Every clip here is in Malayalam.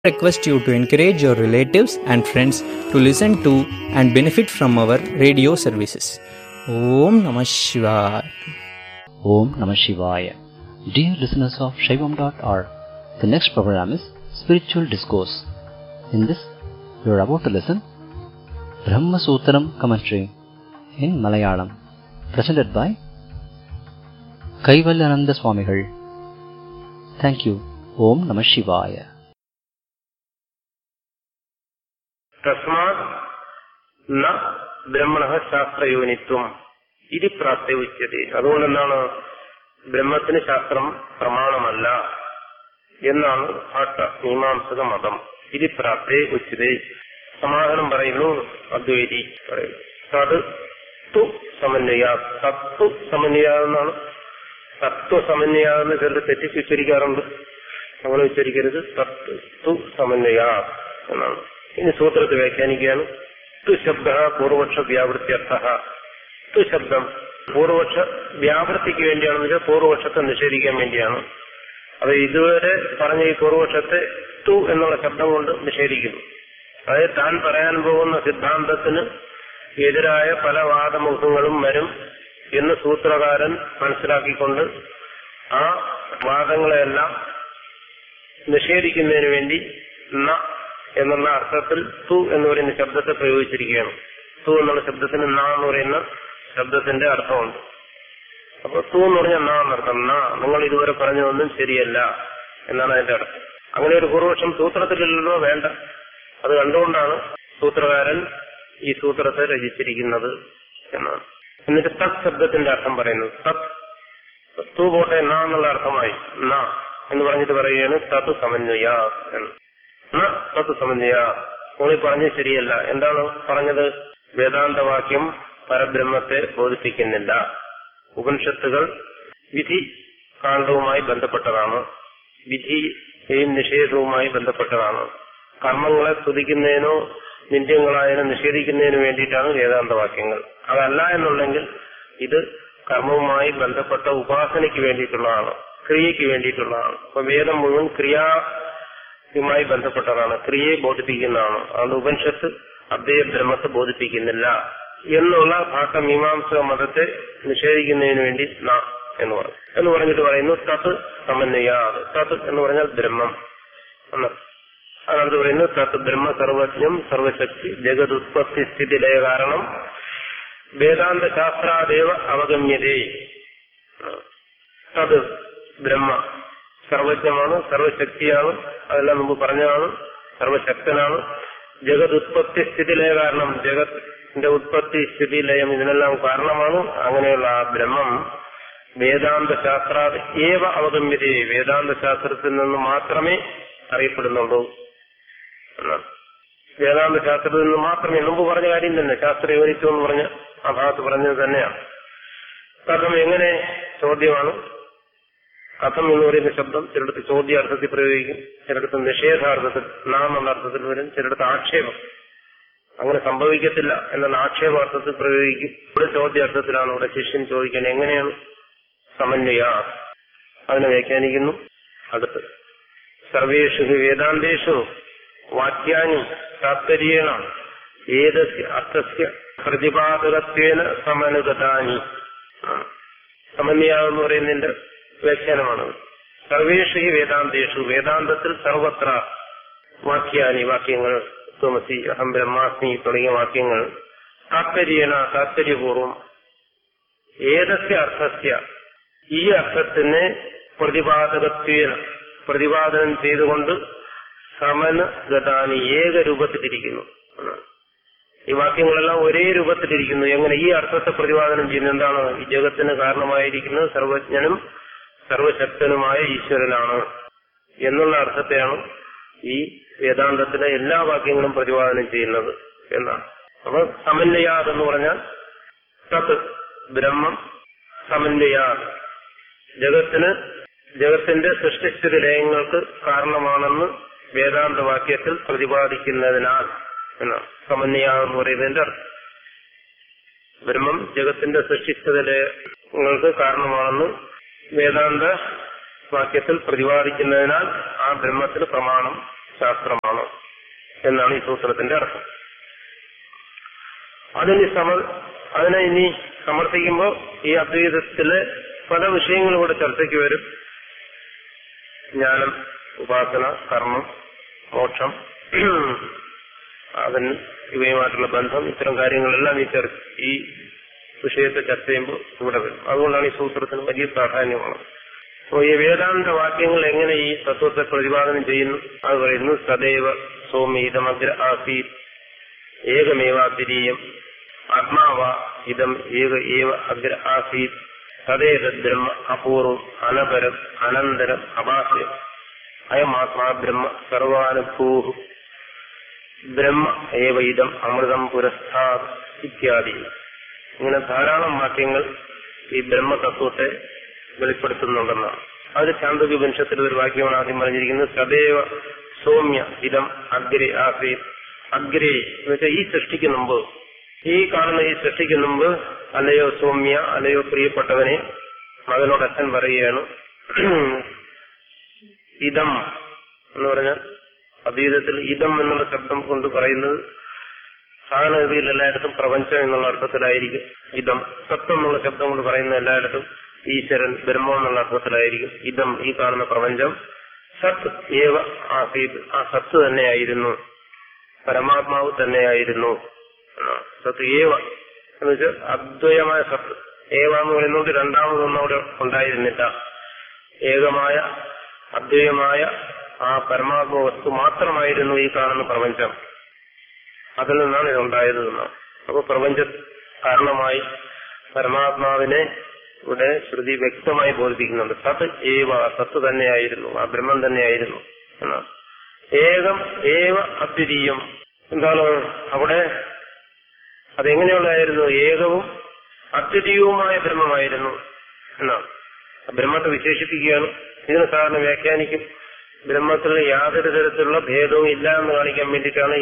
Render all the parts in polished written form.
request you to encourage your relatives and friends to listen to and benefit from our radio services. Om Namah Shivaya. Om Namah Shivaya. Dear listeners of Shaivam.org, the next program is Spiritual Discourse. In this, you are about to listen Brahma Sutram commentary in Malayalam, presented by Kaivalyananda Swamigal. Thank you. Om Namah Shivaya. തസ്മാത് ന ബ്രഹ്മണഃ ശാസ്ത്രയോനിത്വം ഇതി പ്രാപ്തേ ഉച്യതേ. അതുകൊണ്ട് എന്താണ് ബ്രഹ്മത്തിന് ശാസ്ത്രം പ്രമാണമല്ല എന്നാണ് ഭാട്ട മീമാംസക മതം. ഇതി പ്രാപ്തേ ഉച്യതേ. സമാധാനം പറയുന്നു അദ്വൈതി പറയുന്നു. തത് തു സമന്വയ, തത്വ സമന്വയ എന്നാണ്. തത്വ സമന്വയ എന്ന് ചിലർ തെറ്റിച്ച് ഉച്ചരിക്കാറുണ്ട്. അങ്ങനെ ഉച്ചരിക്കരുത്. തത്വ സമന്വയ എന്നാണ്. ഇനി സൂത്രത്തെ വ്യാഖ്യാനിക്കുകയാണ്. തു ശബ്ദ പൂർവപക്ഷ വ്യാവൃത്യർത്ഥ. തു ശബ്ദം പൂർവപക്ഷ വ്യാവൃത്തിക്ക് വേണ്ടിയാണെന്ന് വെച്ചാൽ പൂർവപക്ഷത്തെ നിഷേധിക്കാൻ വേണ്ടിയാണ്. അത് ഇതുവരെ പറഞ്ഞ ഈ പൂർവപക്ഷത്തെ തു എന്നുള്ള ശബ്ദം കൊണ്ട് നിഷേധിക്കുന്നു. അതായത് താൻ പറയാൻ പോകുന്ന സിദ്ധാന്തത്തിന് എതിരായ പല വാദമുഖങ്ങളും വരും എന്ന് സൂത്രകാരൻ മനസ്സിലാക്കിക്കൊണ്ട് ആ വാദങ്ങളെല്ലാം നിഷേധിക്കുന്നതിന് വേണ്ടി ന എന്നുള്ള അർത്ഥത്തിൽ തു എന്ന് പറയുന്ന ശബ്ദത്തെ പ്രയോഗിച്ചിരിക്കുകയാണ്. തു എന്നുള്ള ശബ്ദത്തിന് ന എന്ന് പറയുന്ന ശബ്ദത്തിന്റെ അർത്ഥമുണ്ട്. അപ്പൊ തു എന്ന് പറഞ്ഞാൽ ന എന്നർത്ഥം. ന നിങ്ങൾ ഇതുവരെ പറഞ്ഞതൊന്നും ശരിയല്ല എന്നാണ് അതിന്റെ അർത്ഥം. അങ്ങനെ ഒരു പൂർവപക്ഷം സൂത്രത്തിലില്ലല്ലോ, വേണ്ട. അത് കണ്ടുകൊണ്ടാണ് സൂത്രകാരൻ ഈ സൂത്രത്തെ രചിച്ചിരിക്കുന്നത് എന്നാണ്. എന്നിട്ട് തത് ശബ്ദത്തിന്റെ അർത്ഥം പറയുന്നത്. തത് തു പോട്ടെ ന എന്നുള്ള അർത്ഥമായി ന എന്ന് പറഞ്ഞിട്ട് പറയുകയാണ് തത് സമന്വയ എന്ന്. തത് സമന്വയ മോളി പറഞ്ഞത് ശരിയല്ല. എന്താണ് പറഞ്ഞത്? വേദാന്തവാക്യം പരബ്രഹ്മത്തെ ബോധിപ്പിക്കുന്നില്ല. ഉപനിഷത്തുകൾ വിധി കാണ്ഡവുമായി ബന്ധപ്പെട്ടതാണ്, വിധിയെയും നിഷേധവുമായി ബന്ധപ്പെട്ടതാണ്. കർമ്മങ്ങളെ സ്തുതിക്കുന്നതിനോ നിന്ദ്യങ്ങളായതിനോ നിഷേധിക്കുന്നതിനു വേണ്ടിയിട്ടാണ് വേദാന്തവാക്യങ്ങൾ. അതല്ല എന്നുണ്ടെങ്കിൽ ഇത് കർമ്മവുമായി ബന്ധപ്പെട്ട ഉപാസനയ്ക്ക് വേണ്ടിയിട്ടുള്ളതാണ്, ക്രിയയ്ക്ക് വേണ്ടിയിട്ടുള്ളതാണ്. അപ്പൊ വേദം മുഴുവൻ ക്രിയയുമായി ബന്ധപ്പെട്ടതാണ്, ക്രിയയെ ബോധിപ്പിക്കുന്നതാണ്. അതുകൊണ്ട് ഉപനിഷത്ത് അദ്വൈത ബ്രഹ്മത്തെ ബോധിപ്പിക്കുന്നില്ല എന്നുള്ള ഭാഷ മീമാംസക മതത്തെ നിഷേധിക്കുന്നതിന് വേണ്ടി ന എന്ന് പറഞ്ഞിട്ട് പറയുന്നു തത് സമന്വയ. തത് എന്ന് പറഞ്ഞാൽ ബ്രഹ്മം എന്ന്. അതിനകത്ത് പറയുന്നു തത് ബ്രഹ്മ സർവജ്ഞം സർവശക്തി ജഗതുത്പത്തി സ്ഥിതി ലയ കാരണം വേദാന്ത ശാസ്ത്രാദേവ അവഗമ്യതേ. തത് ബ്രഹ്മ സർവജ്ഞമാണ്, സർവശക്തിയാണ്, അതെല്ലാം മുമ്പ് പറഞ്ഞതാണ്. സർവശക്തനാണ്. ജഗത് ഉത്പത്തി സ്ഥിതിലയ കാരണം, ജഗത്തിന്റെ ഉത്പത്തി സ്ഥിതി ലയം ഇതിനെല്ലാം കാരണമാണ്. അങ്ങനെയുള്ള ആ ബ്രഹ്മം വേദാന്ത ശാസ്ത്രാത് ഏവ അവഗമ്യതേ, വേദാന്ത ശാസ്ത്രത്തിൽ നിന്ന് മാത്രമേ അറിയപ്പെടുന്നുള്ളൂ എന്നാണ്. വേദാന്ത ശാസ്ത്രത്തിൽ നിന്ന് മാത്രമേ, മുമ്പ് പറഞ്ഞ കാര്യം തന്നെ, ശാസ്ത്രയോനിത്വം എന്ന് പറഞ്ഞ ആ ഭാഗത്ത് പറഞ്ഞത് തന്നെയാണ്. കാരണം എങ്ങനെ ചോദ്യമാണ്. കഥം എന്ന് പറയുന്ന ശബ്ദം ചിലടത്ത് ചോദ്യാർത്ഥത്തിൽ പ്രയോഗിക്കും, ചിലടത്ത് നിഷേധാർത്ഥത്തിൽ നാം എന്ന അർത്ഥത്തിൽ വരും, ചിലടത്ത് ആക്ഷേപം. അങ്ങനെ സംഭവിക്കത്തില്ല എന്നുള്ള ആക്ഷേപാർത്ഥത്തിൽ പ്രയോഗിക്കും. ഇവിടെ ചോദ്യാർത്ഥത്തിലാണ്. ഇവിടെ ശിഷ്യൻ ചോദിക്കാൻ എങ്ങനെയാണ് സമന്വയ, അതിനെ വ്യാഖ്യാനിക്കുന്നു. അടുത്ത് സർവേഷു വേദാന്തേഷു വാക്യാനി താത്പര്യേണ ഏതസ്യ അർത്ഥസ്യ പ്രതിപാദകത്വേന സമനുഗതാനി. സമന്വയ എന്ന് പറയുന്നതിന്റെ വ്യാഖ്യാനമാണ്. സർവേഷു വേദാന്തേഷു, വേദാന്തത്തിൽ സർവത്ര വാക്യാനി, വാക്യങ്ങൾ ത്വമസി അഹം ബ്രഹ്മാസ്മി തുടങ്ങിയ വാക്യങ്ങൾ താത്പര്യേണ താത്പര്യപൂർവം ഏതസ്യ അർത്ഥസ്യ, ഈ അർത്ഥത്തിനെ പ്രതിപാദകത്വേന പ്രതിപാദനം ചെയ്തുകൊണ്ട് സമനുഗതാനി ഏകരൂപത്തിലിരിക്കുന്നു. ഈ വാക്യങ്ങളെല്ലാം ഒരേ രൂപത്തിലിരിക്കുന്നു. എങ്ങനെ? ഈ അർത്ഥത്തെ പ്രതിപാദനം ചെയ്യുന്നത് എന്താണ്? ഈ ജഗത്തിന് കാരണമായിരിക്കുന്നത് സർവജ്ഞനും സർവശക്തനുമായ ഈശ്വരനാണ് എന്നുള്ള അർത്ഥത്തെയാണ് ഈ വേദാന്തത്തിലെ എല്ലാ വാക്യങ്ങളും പ്രതിപാദനം ചെയ്യുന്നത് എന്നാണ്. അപ്പൊ സമന്വയാത് എന്ന് പറഞ്ഞാൽ തത് ബ്രഹ്മം സമന്വയാത്, ജഗത്തിന്റെ സൃഷ്ടിസ്ഥിതി ലയങ്ങൾക്ക് കാരണമാണെന്ന് വേദാന്ത വാക്യത്തിൽ പ്രതിപാദിക്കുന്നതിനാൽ എന്നാണ് സമന്വയാത് എന്ന് പറയുന്നതിന്റെ അർത്ഥം. ബ്രഹ്മം ജഗത്തിന്റെ സൃഷ്ടിസ്ഥിതി ലയങ്ങൾക്ക് കാരണമാണെന്ന് വേദാന്ത വാക്യത്തിൽ പ്രതിപാദിക്കുന്നതിനാൽ ആ ബ്രഹ്മത്തിന് പ്രമാണം ശാസ്ത്രമാണ് എന്നാണ് ഈ സൂത്രത്തിന്റെ അർത്ഥം. അതിനെ ഇനി സമർത്ഥിക്കുമ്പോൾ ഈ അദ്വൈതത്തിലെ പല വിഷയങ്ങളും കൂടെ ചർച്ചയ്ക്ക് വരും. ജ്ഞാനം, ഉപാസന, കർമ്മം, മോക്ഷം, അതിന് ഇവയുമായിട്ടുള്ള ബന്ധം, ഇത്തരം കാര്യങ്ങളെല്ലാം ഈ വിഷയത്തെ ചർച്ച ചെയ്യുമ്പോൾ ഇവിടെ വരും. അതുകൊണ്ടാണ് ഈ സൂത്രത്തിന് വലിയ പ്രാധാന്യമുള്ളത്. അപ്പോൾ ഈ വേദാന്ത വാക്യങ്ങൾ എങ്ങനെ ഈ തത്വത്തെ പ്രതിപാദനം ചെയ്യുന്നു? അത് പറയുന്നു, സദൈവ സൗമ്യതമഗ്ര ആസീത് ഏകമേവാദ്വിതീയം ആത്മാവ ഇതം ഏക ഏവ അഗ്ര ആസീത് തദേതദ് ബ്രഹ്മ അപൂർവം അനപരം അനന്തരം അഭാസ്യം അയമാത്മാ ബ്രഹ്മ സർവാനുഭൂഹ് ബ്രഹ്മ ഏവ ഇതം അമൃതം പുരസ്ഥാത് ഇത്യാദി. ഇങ്ങനെ ധാരാളം വാക്യങ്ങൾ ഈ ബ്രഹ്മതത്വത്തെ വെളിപ്പെടുത്തുന്നുണ്ടെന്നാണ്. അത് ചാന്തോക്യോപനിഷത്തിൽ ഒരു വാക്യമാണ് ആദ്യം പറഞ്ഞിരിക്കുന്നത്, സദൈവ സൗമ്യ ഇതം അഗ്രേ ആസീത്. അഗ്രേ എന്ന് വെച്ചാൽ ഈ സൃഷ്ടിക്ക് മുമ്പ്, ഈ കാണുന്ന ഈ സൃഷ്ടിക്ക് മുമ്പ്, അല്ലയോ സൗമ്യ, അല്ലയോ പ്രിയപ്പെട്ടവനെ, മകനോട് അച്ഛൻ പറയുകയാണ്. ഇതം എന്ന് പറഞ്ഞാൽ അദ്വൈതത്തിൽ ഇതം എന്നുള്ള ശബ്ദം കൊണ്ട് പറയുന്നത് സാധാരണഗതിയിൽ എല്ലായിടത്തും പ്രപഞ്ചം എന്നുള്ള അർത്ഥത്തിലായിരിക്കും. ഇതം സത്വം എന്നുള്ള ശബ്ദം കൊണ്ട് പറയുന്ന എല്ലായിടത്തും ഈശ്വരൻ, ബ്രഹ്മം എന്നുള്ള അർത്ഥത്തിലായിരിക്കും. ഇതം ഈ കാണുന്ന പ്രപഞ്ചം സത് ഏവ ആസീത്, ആ സത്ത് തന്നെയായിരുന്നു, പരമാത്മാവ് തന്നെയായിരുന്നു. സത്ത് ഏവ എന്ന് വെച്ചാൽ അദ്വയമായ സത്ത്. ഏവ എന്ന് പറയുന്നത് രണ്ടാമതൊന്നും അവിടെ ഉണ്ടായിരുന്നില്ല. ഏകമായ അദ്വയമായ ആ പരമാത്മ വസ്തു മാത്രമായിരുന്നു ഈ കാണുന്ന പ്രപഞ്ചം. അതിൽ നിന്നാണ് ഇതുണ്ടായത് എന്നാണ്. അപ്പോൾ പ്രപഞ്ച കാരണമായി പരമാത്മാവിനെ ഇവിടെ ശ്രുതി വ്യക്തമായി ബോധിപ്പിക്കുന്നുണ്ട്. സത് ഏവ, സത്ത് തന്നെയായിരുന്നു, ആ ബ്രഹ്മം തന്നെയായിരുന്നു എന്നാണ്. ഏകം ഏവ അദ്വിതീയം. എന്താണ് അവിടെ അതെങ്ങനെയുള്ളതായിരുന്നു? ഏകവും അദ്വിതീയവുമായ ബ്രഹ്മമായിരുന്നു എന്നാണ്. ബ്രഹ്മത്തെ വിശേഷിപ്പിക്കുകയാണ്. ഇതിന് സാധാരണ വ്യാഖ്യാനിക്കും, ബ്രഹ്മത്തിൽ യാതൊരു തരത്തിലുള്ള ഭേദവും ഇല്ല എന്ന് കാണിക്കാൻ വേണ്ടിയിട്ടാണ്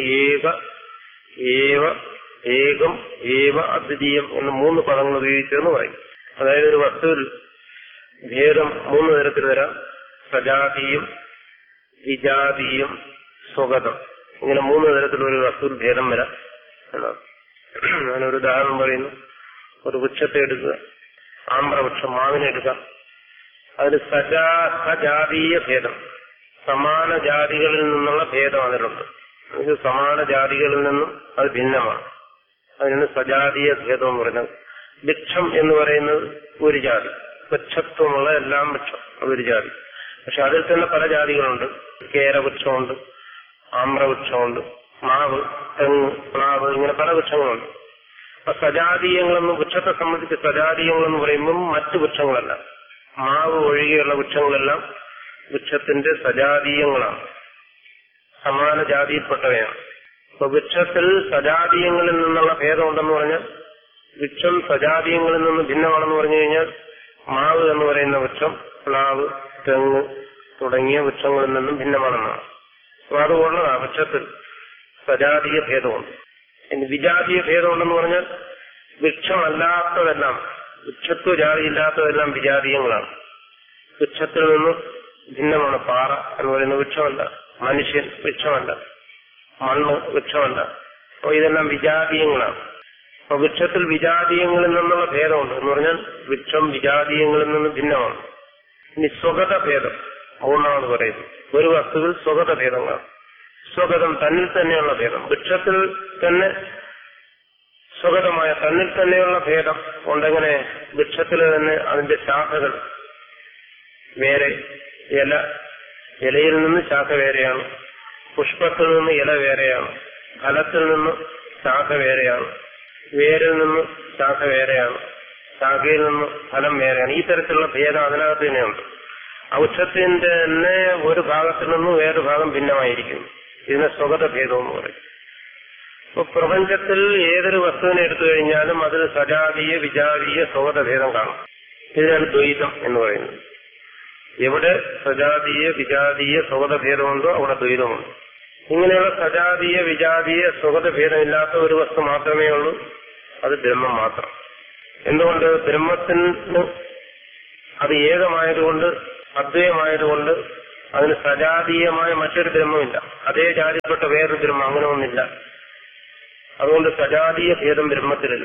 ഏകം ഏവ അദ്വിതീയം എന്ന് 3 പദങ്ങൾ ഉപയോഗിച്ചതെന്ന് പറയും. അതായത് ഒരു വസ്തുവിൽ ഭേദം 3 തരത്തിൽ വരാം. സജാതീയം, വിജാതീയം, സ്വഗതം. ഇങ്ങനെ 3 തരത്തിലൊരു വസ്തുവിൽ ഭേദം വരാം എന്നാണ്. ഞാനൊരു ഉദാഹരണം പറയുന്നു. ഒരു വൃക്ഷത്തെ എടുക്കുക, ആമ്രവൃക്ഷം, മാവിനെ എടുക്കാം. അതിൽ സജാതീയ ഭേദം, സമാന ജാതികളിൽ നിന്നുള്ള ഭേദം അതിലുണ്ട്. സമാന ജാതികളിൽ നിന്നും അത് ഭിന്നമാണ്. അതിനാണ് സജാതീയ ഭേദം എന്ന് പറയുന്നത്. വൃക്ഷം എന്ന് പറയുന്നത് ഒരു ജാതി, വൃക്ഷത്വമുള്ള എല്ലാം വൃക്ഷം, അതൊരു ജാതി. പക്ഷെ അതിൽ തന്നെ പല ജാതികളുണ്ട്. കേരവൃക്ഷമുണ്ട്, ആമ്രവൃക്ഷമുണ്ട്, മാവ്, തെങ്ങ്, പ്ലാവ്, ഇങ്ങനെ പല വൃക്ഷങ്ങളുണ്ട്. അപ്പൊ സജാതീയങ്ങളെന്ന്, വൃക്ഷത്തെ സംബന്ധിച്ച് സജാതീയങ്ങളെന്ന് പറയുമ്പം മറ്റു വൃക്ഷങ്ങളല്ല, മാവ് ഒഴികെയുള്ള വൃക്ഷങ്ങളെല്ലാം വൃക്ഷത്തിന്റെ സജാതീയങ്ങളാണ്, സമാന ജാതിയിൽപ്പെട്ടവയാണ്. അപ്പൊ വൃക്ഷത്തിൽ സജാതീയങ്ങളിൽ നിന്നുള്ള ഭേദം ഉണ്ടെന്ന് പറഞ്ഞാൽ, വൃക്ഷം സജാതീയങ്ങളിൽ നിന്ന് ഭിന്നമാണെന്ന് പറഞ്ഞു കഴിഞ്ഞാൽ, മാവ് എന്ന് പറയുന്ന വൃക്ഷം പ്ലാവ്, തെങ്ങ് തുടങ്ങിയ വൃക്ഷങ്ങളിൽ നിന്നും ഭിന്നമാണെന്നാണ്. അപ്പൊ അതുകൊള്ളതാണ് വൃക്ഷത്തിൽ സജാതീയ ഭേദമുണ്ട്. ഇനി വിജാതീയ ഭേദമുണ്ടെന്ന് പറഞ്ഞാൽ, വൃക്ഷമല്ലാത്തതെല്ലാം, വൃക്ഷത്വ ജാതിയില്ലാത്തതെല്ലാം വിജാതീയങ്ങളാണ്. വൃക്ഷത്തിൽ നിന്ന് ഭിന്നമാണ്. പാറ എന്ന് പറയുന്ന വൃക്ഷമല്ല, മനുഷ്യൻ വൃക്ഷമല്ല, മണ്ണ് വൃക്ഷമല്ല. അപ്പോൾ ഇതെല്ലാം വിജാതീയങ്ങളാണ്. അപ്പൊ വൃക്ഷത്തിൽ വിജാതീയങ്ങളിൽ നിന്നുള്ള ഭേദമുണ്ട് എന്ന് പറഞ്ഞാൽ വൃക്ഷം വിജാതീയങ്ങളിൽ നിന്ന് ഭിന്നമാണ്. ഇനി സ്വഗത ഭേദം മൂന്നാമത് പറയുന്നു. ഒരു വസ്തുവിൽ സ്വഗത ഭേദങ്ങളാണ്. സ്വഗതം തന്നിൽ തന്നെയുള്ള ഭേദം. വൃക്ഷത്തിൽ തന്നെ സ്വഗതമായ തന്നിൽ തന്നെയുള്ള ഭേദം ഉണ്ടെങ്ങനെ? വൃക്ഷത്തിൽ തന്നെ അതിന്റെ ശാഖകൾ വേറെ, ഇലയിൽ നിന്ന് ശാഖ വേറെയാണ്, പുഷ്പത്തിൽ നിന്ന് ഇല വേറെയാണ്, ഫലത്തിൽ നിന്ന് ശാഖ വേറെയാണ്, വേരിൽ നിന്ന് ശാഖ വേറെയാണ്, ശാഖയിൽ നിന്ന് ഫലം വേറെയാണ്. ഈ തരത്തിലുള്ള ഭേദം അതിനകത്ത് തന്നെയുണ്ട്. ഔഷധത്തിന്റെ തന്നെ ഒരു ഭാഗത്തിൽ നിന്നും വേറൊരു ഭാഗം ഭിന്നമായിരിക്കുന്നു. ഇതിനെ സ്വഗത ഭേദം എന്ന് പറയും. ഇപ്പൊ പ്രപഞ്ചത്തിൽ ഏതൊരു വസ്തുവിനെ എടുത്തു കഴിഞ്ഞാലും അതിൽ സജാതീയ വിജാതീയ സ്വഗത ഭേദം കാണും. ഇതിനാണ് ദ്വൈതം എന്ന് പറയുന്നത്. എവിടെ സജാതീയ വിജാതീയ സ്വഗത ഭേദമുണ്ടോ അവിടെ ദ്വൈതമുണ്ട്. ഇങ്ങനെയുള്ള സജാതീയ വിജാതീയ സ്വഗത ഭേദമില്ലാത്ത ഒരു വസ്തു മാത്രമേ ഉള്ളൂ, അത് ബ്രഹ്മം മാത്രം. എന്തുകൊണ്ട്? ബ്രഹ്മത്തിന് അത് ഏകമായതുകൊണ്ട്, അദ്വയമായതുകൊണ്ട് അതിന് സജാതീയമായ മറ്റൊരു ബ്രഹ്മമില്ല. അതേ ജാതിയിൽപ്പെട്ട വേറൊരു ബ്രഹ്മം, അങ്ങനെ ഒന്നില്ല. അതുകൊണ്ട് സജാതീയ ഭേദം ബ്രഹ്മത്തിലില്ല.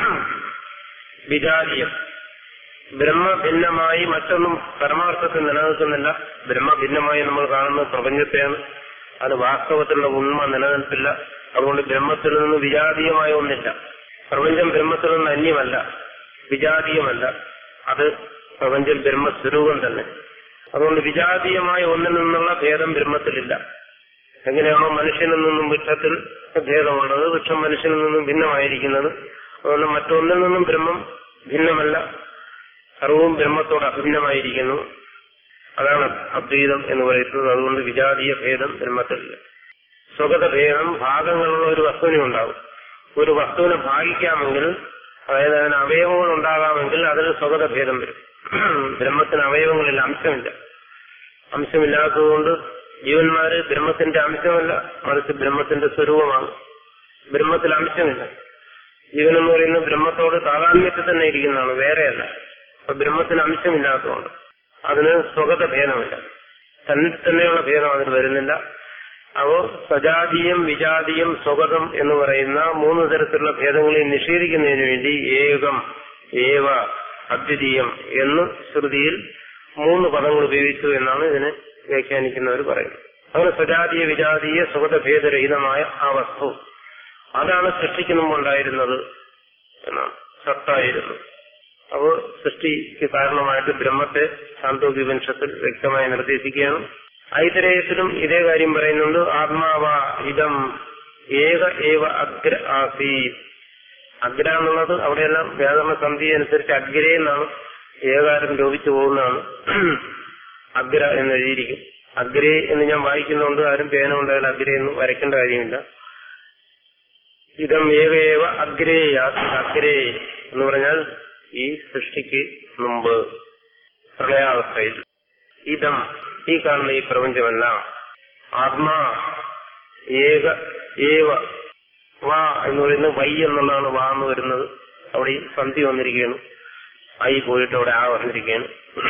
വിജാതീയം, ബ്രഹ്മ ഭിന്നമായി മറ്റൊന്നും പരമാർത്ഥത്തിൽ നിലനിൽക്കുന്നില്ല. ബ്രഹ്മ ഭിന്നമായി നമ്മൾ കാണുന്ന പ്രപഞ്ചത്തെയാണ്. അത് വാസ്തവത്തിലുള്ള ഉണ്മ നിലനിൽപ്പില്ല. അതുകൊണ്ട് ബ്രഹ്മത്തിൽ നിന്ന് വിജാതീയമായ ഒന്നില്ല. പ്രപഞ്ചം ബ്രഹ്മത്തിൽ നിന്ന് അന്യമല്ല, വിജാതീയമല്ല. അത് പ്രപഞ്ചം ബ്രഹ്മസ്വരൂപം തന്നെ. അതുകൊണ്ട് വിജാതീയമായ ഒന്നിൽ നിന്നുള്ള ഭേദം ബ്രഹ്മത്തിലില്ല. എങ്ങനെയാണോ മനുഷ്യനിൽ നിന്നും വൃക്ഷത്തിൽ ഭേദമുള്ളത്, വൃക്ഷം മനുഷ്യനിൽ നിന്നും ഭിന്നമായിരിക്കുന്നത്, അതുകൊണ്ട് മറ്റൊന്നിൽ നിന്നും ബ്രഹ്മം ഭിന്നമല്ല. സർവവും ബ്രഹ്മത്തോട് അഭിന്നമായിരിക്കുന്നു. അതാണ് അദ്വൈതം എന്ന് പറയുന്നത്. അതുകൊണ്ട് വിജാതീയ ഭേദം ബ്രഹ്മത്തിലില്ല. സ്വഗത ഭേദം ഭാഗങ്ങളുള്ള ഒരു വസ്തുവിനെ ഉണ്ടാകും. ഒരു വസ്തുവിനെ ഭാഗിക്കാമെങ്കിൽ, അതായത് അതിന് അവയവങ്ങൾ ഉണ്ടാകാമെങ്കിൽ അതിൽ സ്വഗത ഭേദം വരും. ബ്രഹ്മത്തിന് അവയവങ്ങളില്ല, അംശമില്ല. അംശമില്ലാത്തതുകൊണ്ട് ജീവന്മാര് ബ്രഹ്മത്തിന്റെ അംശമല്ല, മറിച്ച് ബ്രഹ്മത്തിന്റെ സ്വരൂപമാണ്. ബ്രഹ്മത്തിൽ അംശമില്ല. ജീവൻ എന്ന് പറയുന്നത് ബ്രഹ്മത്തോട് താതാത്മ്യത്തിൽ തന്നെ ഇരിക്കുന്നതാണ്, വേറെയല്ല. അപ്പൊ ബ്രഹ്മത്തിന് അംശമില്ലാത്തതുകൊണ്ട് അതിന് സ്വഗത ഭേദമില്ല. തന്നിൽ തന്നെയുള്ള ഭേദം അതിന് വരുന്നില്ല. അപ്പോ സജാതീയം, വിജാതീയം, സ്വഗതം എന്ന് പറയുന്ന മൂന്ന് തരത്തിലുള്ള ഭേദങ്ങളെ നിഷേധിക്കുന്നതിന് വേണ്ടി ഏകം, ഏവ, അദ്വിതീയം എന്ന് ശ്രുതിയിൽ മൂന്ന് പദങ്ങൾ ഉപയോഗിച്ചു എന്നാണ് ഇതിനെ വ്യാഖ്യാനിക്കുന്നവർ പറയുന്നത്. അങ്ങനെ സജാതീയ, വിജാതീയ, സ്വഗത ഭേദരഹിതമായ ആ വസ്തു, അതാണ് സൃഷ്ടിക്ക് മുമ്പുണ്ടായിരുന്നത് എന്നാണ്, സത്തായിരുന്നു. അപ്പോൾ സൃഷ്ടിക്ക് കാരണമായിട്ട് ബ്രഹ്മത്തെ ചാന്തോക്യോപനിഷത്തിൽ വ്യക്തമായി നിർദ്ദേശിക്കുകയാണ്. ഐതരേയത്തിലും ഇതേ കാര്യം പറയുന്നുണ്ട്. ആത്മാവ ഇദം ഏക ഏവ അഗ്ര ആസീത്. അഗ്ര എന്നുള്ളത് അവിടെയെല്ലാം വ്യാകരണ സന്ധി അനുസരിച്ച് അഗ്രേ എന്നാണ്, ഏകാരം ലോപിച്ചു പോകുന്നതാണ്. അഗ്ര എന്ന് എഴുതിയിരിക്കും. അഗ്രേ എന്ന് ഞാൻ വായിക്കുന്നുണ്ട്. ആരും പേന ഉണ്ടായാലും അഗ്രേ എന്ന് വരയ്ക്കേണ്ട കാര്യമില്ല. ഇതം ഏകേവ അഗ്രേ അഗ്രേ എന്ന് പറഞ്ഞാൽ ഈ സൃഷ്ടിക്ക് മുമ്പ് പ്രളയാവസ്ഥയിൽ. ഇതം, ഈ കാണുന്ന ഈ പ്രപഞ്ചമല്ല. ആത്മാ ഏക ഏവ, വാ എന്ന് പറയുന്നത് വൈ എന്നുള്ളതാണ് വാ എന്ന് വരുന്നത്. അവിടെ ഈ സന്ധി വന്നിരിക്കുകയാണ്. ഐ പോയിട്ട് അവിടെ ആ വന്നിരിക്കുകയാണ്.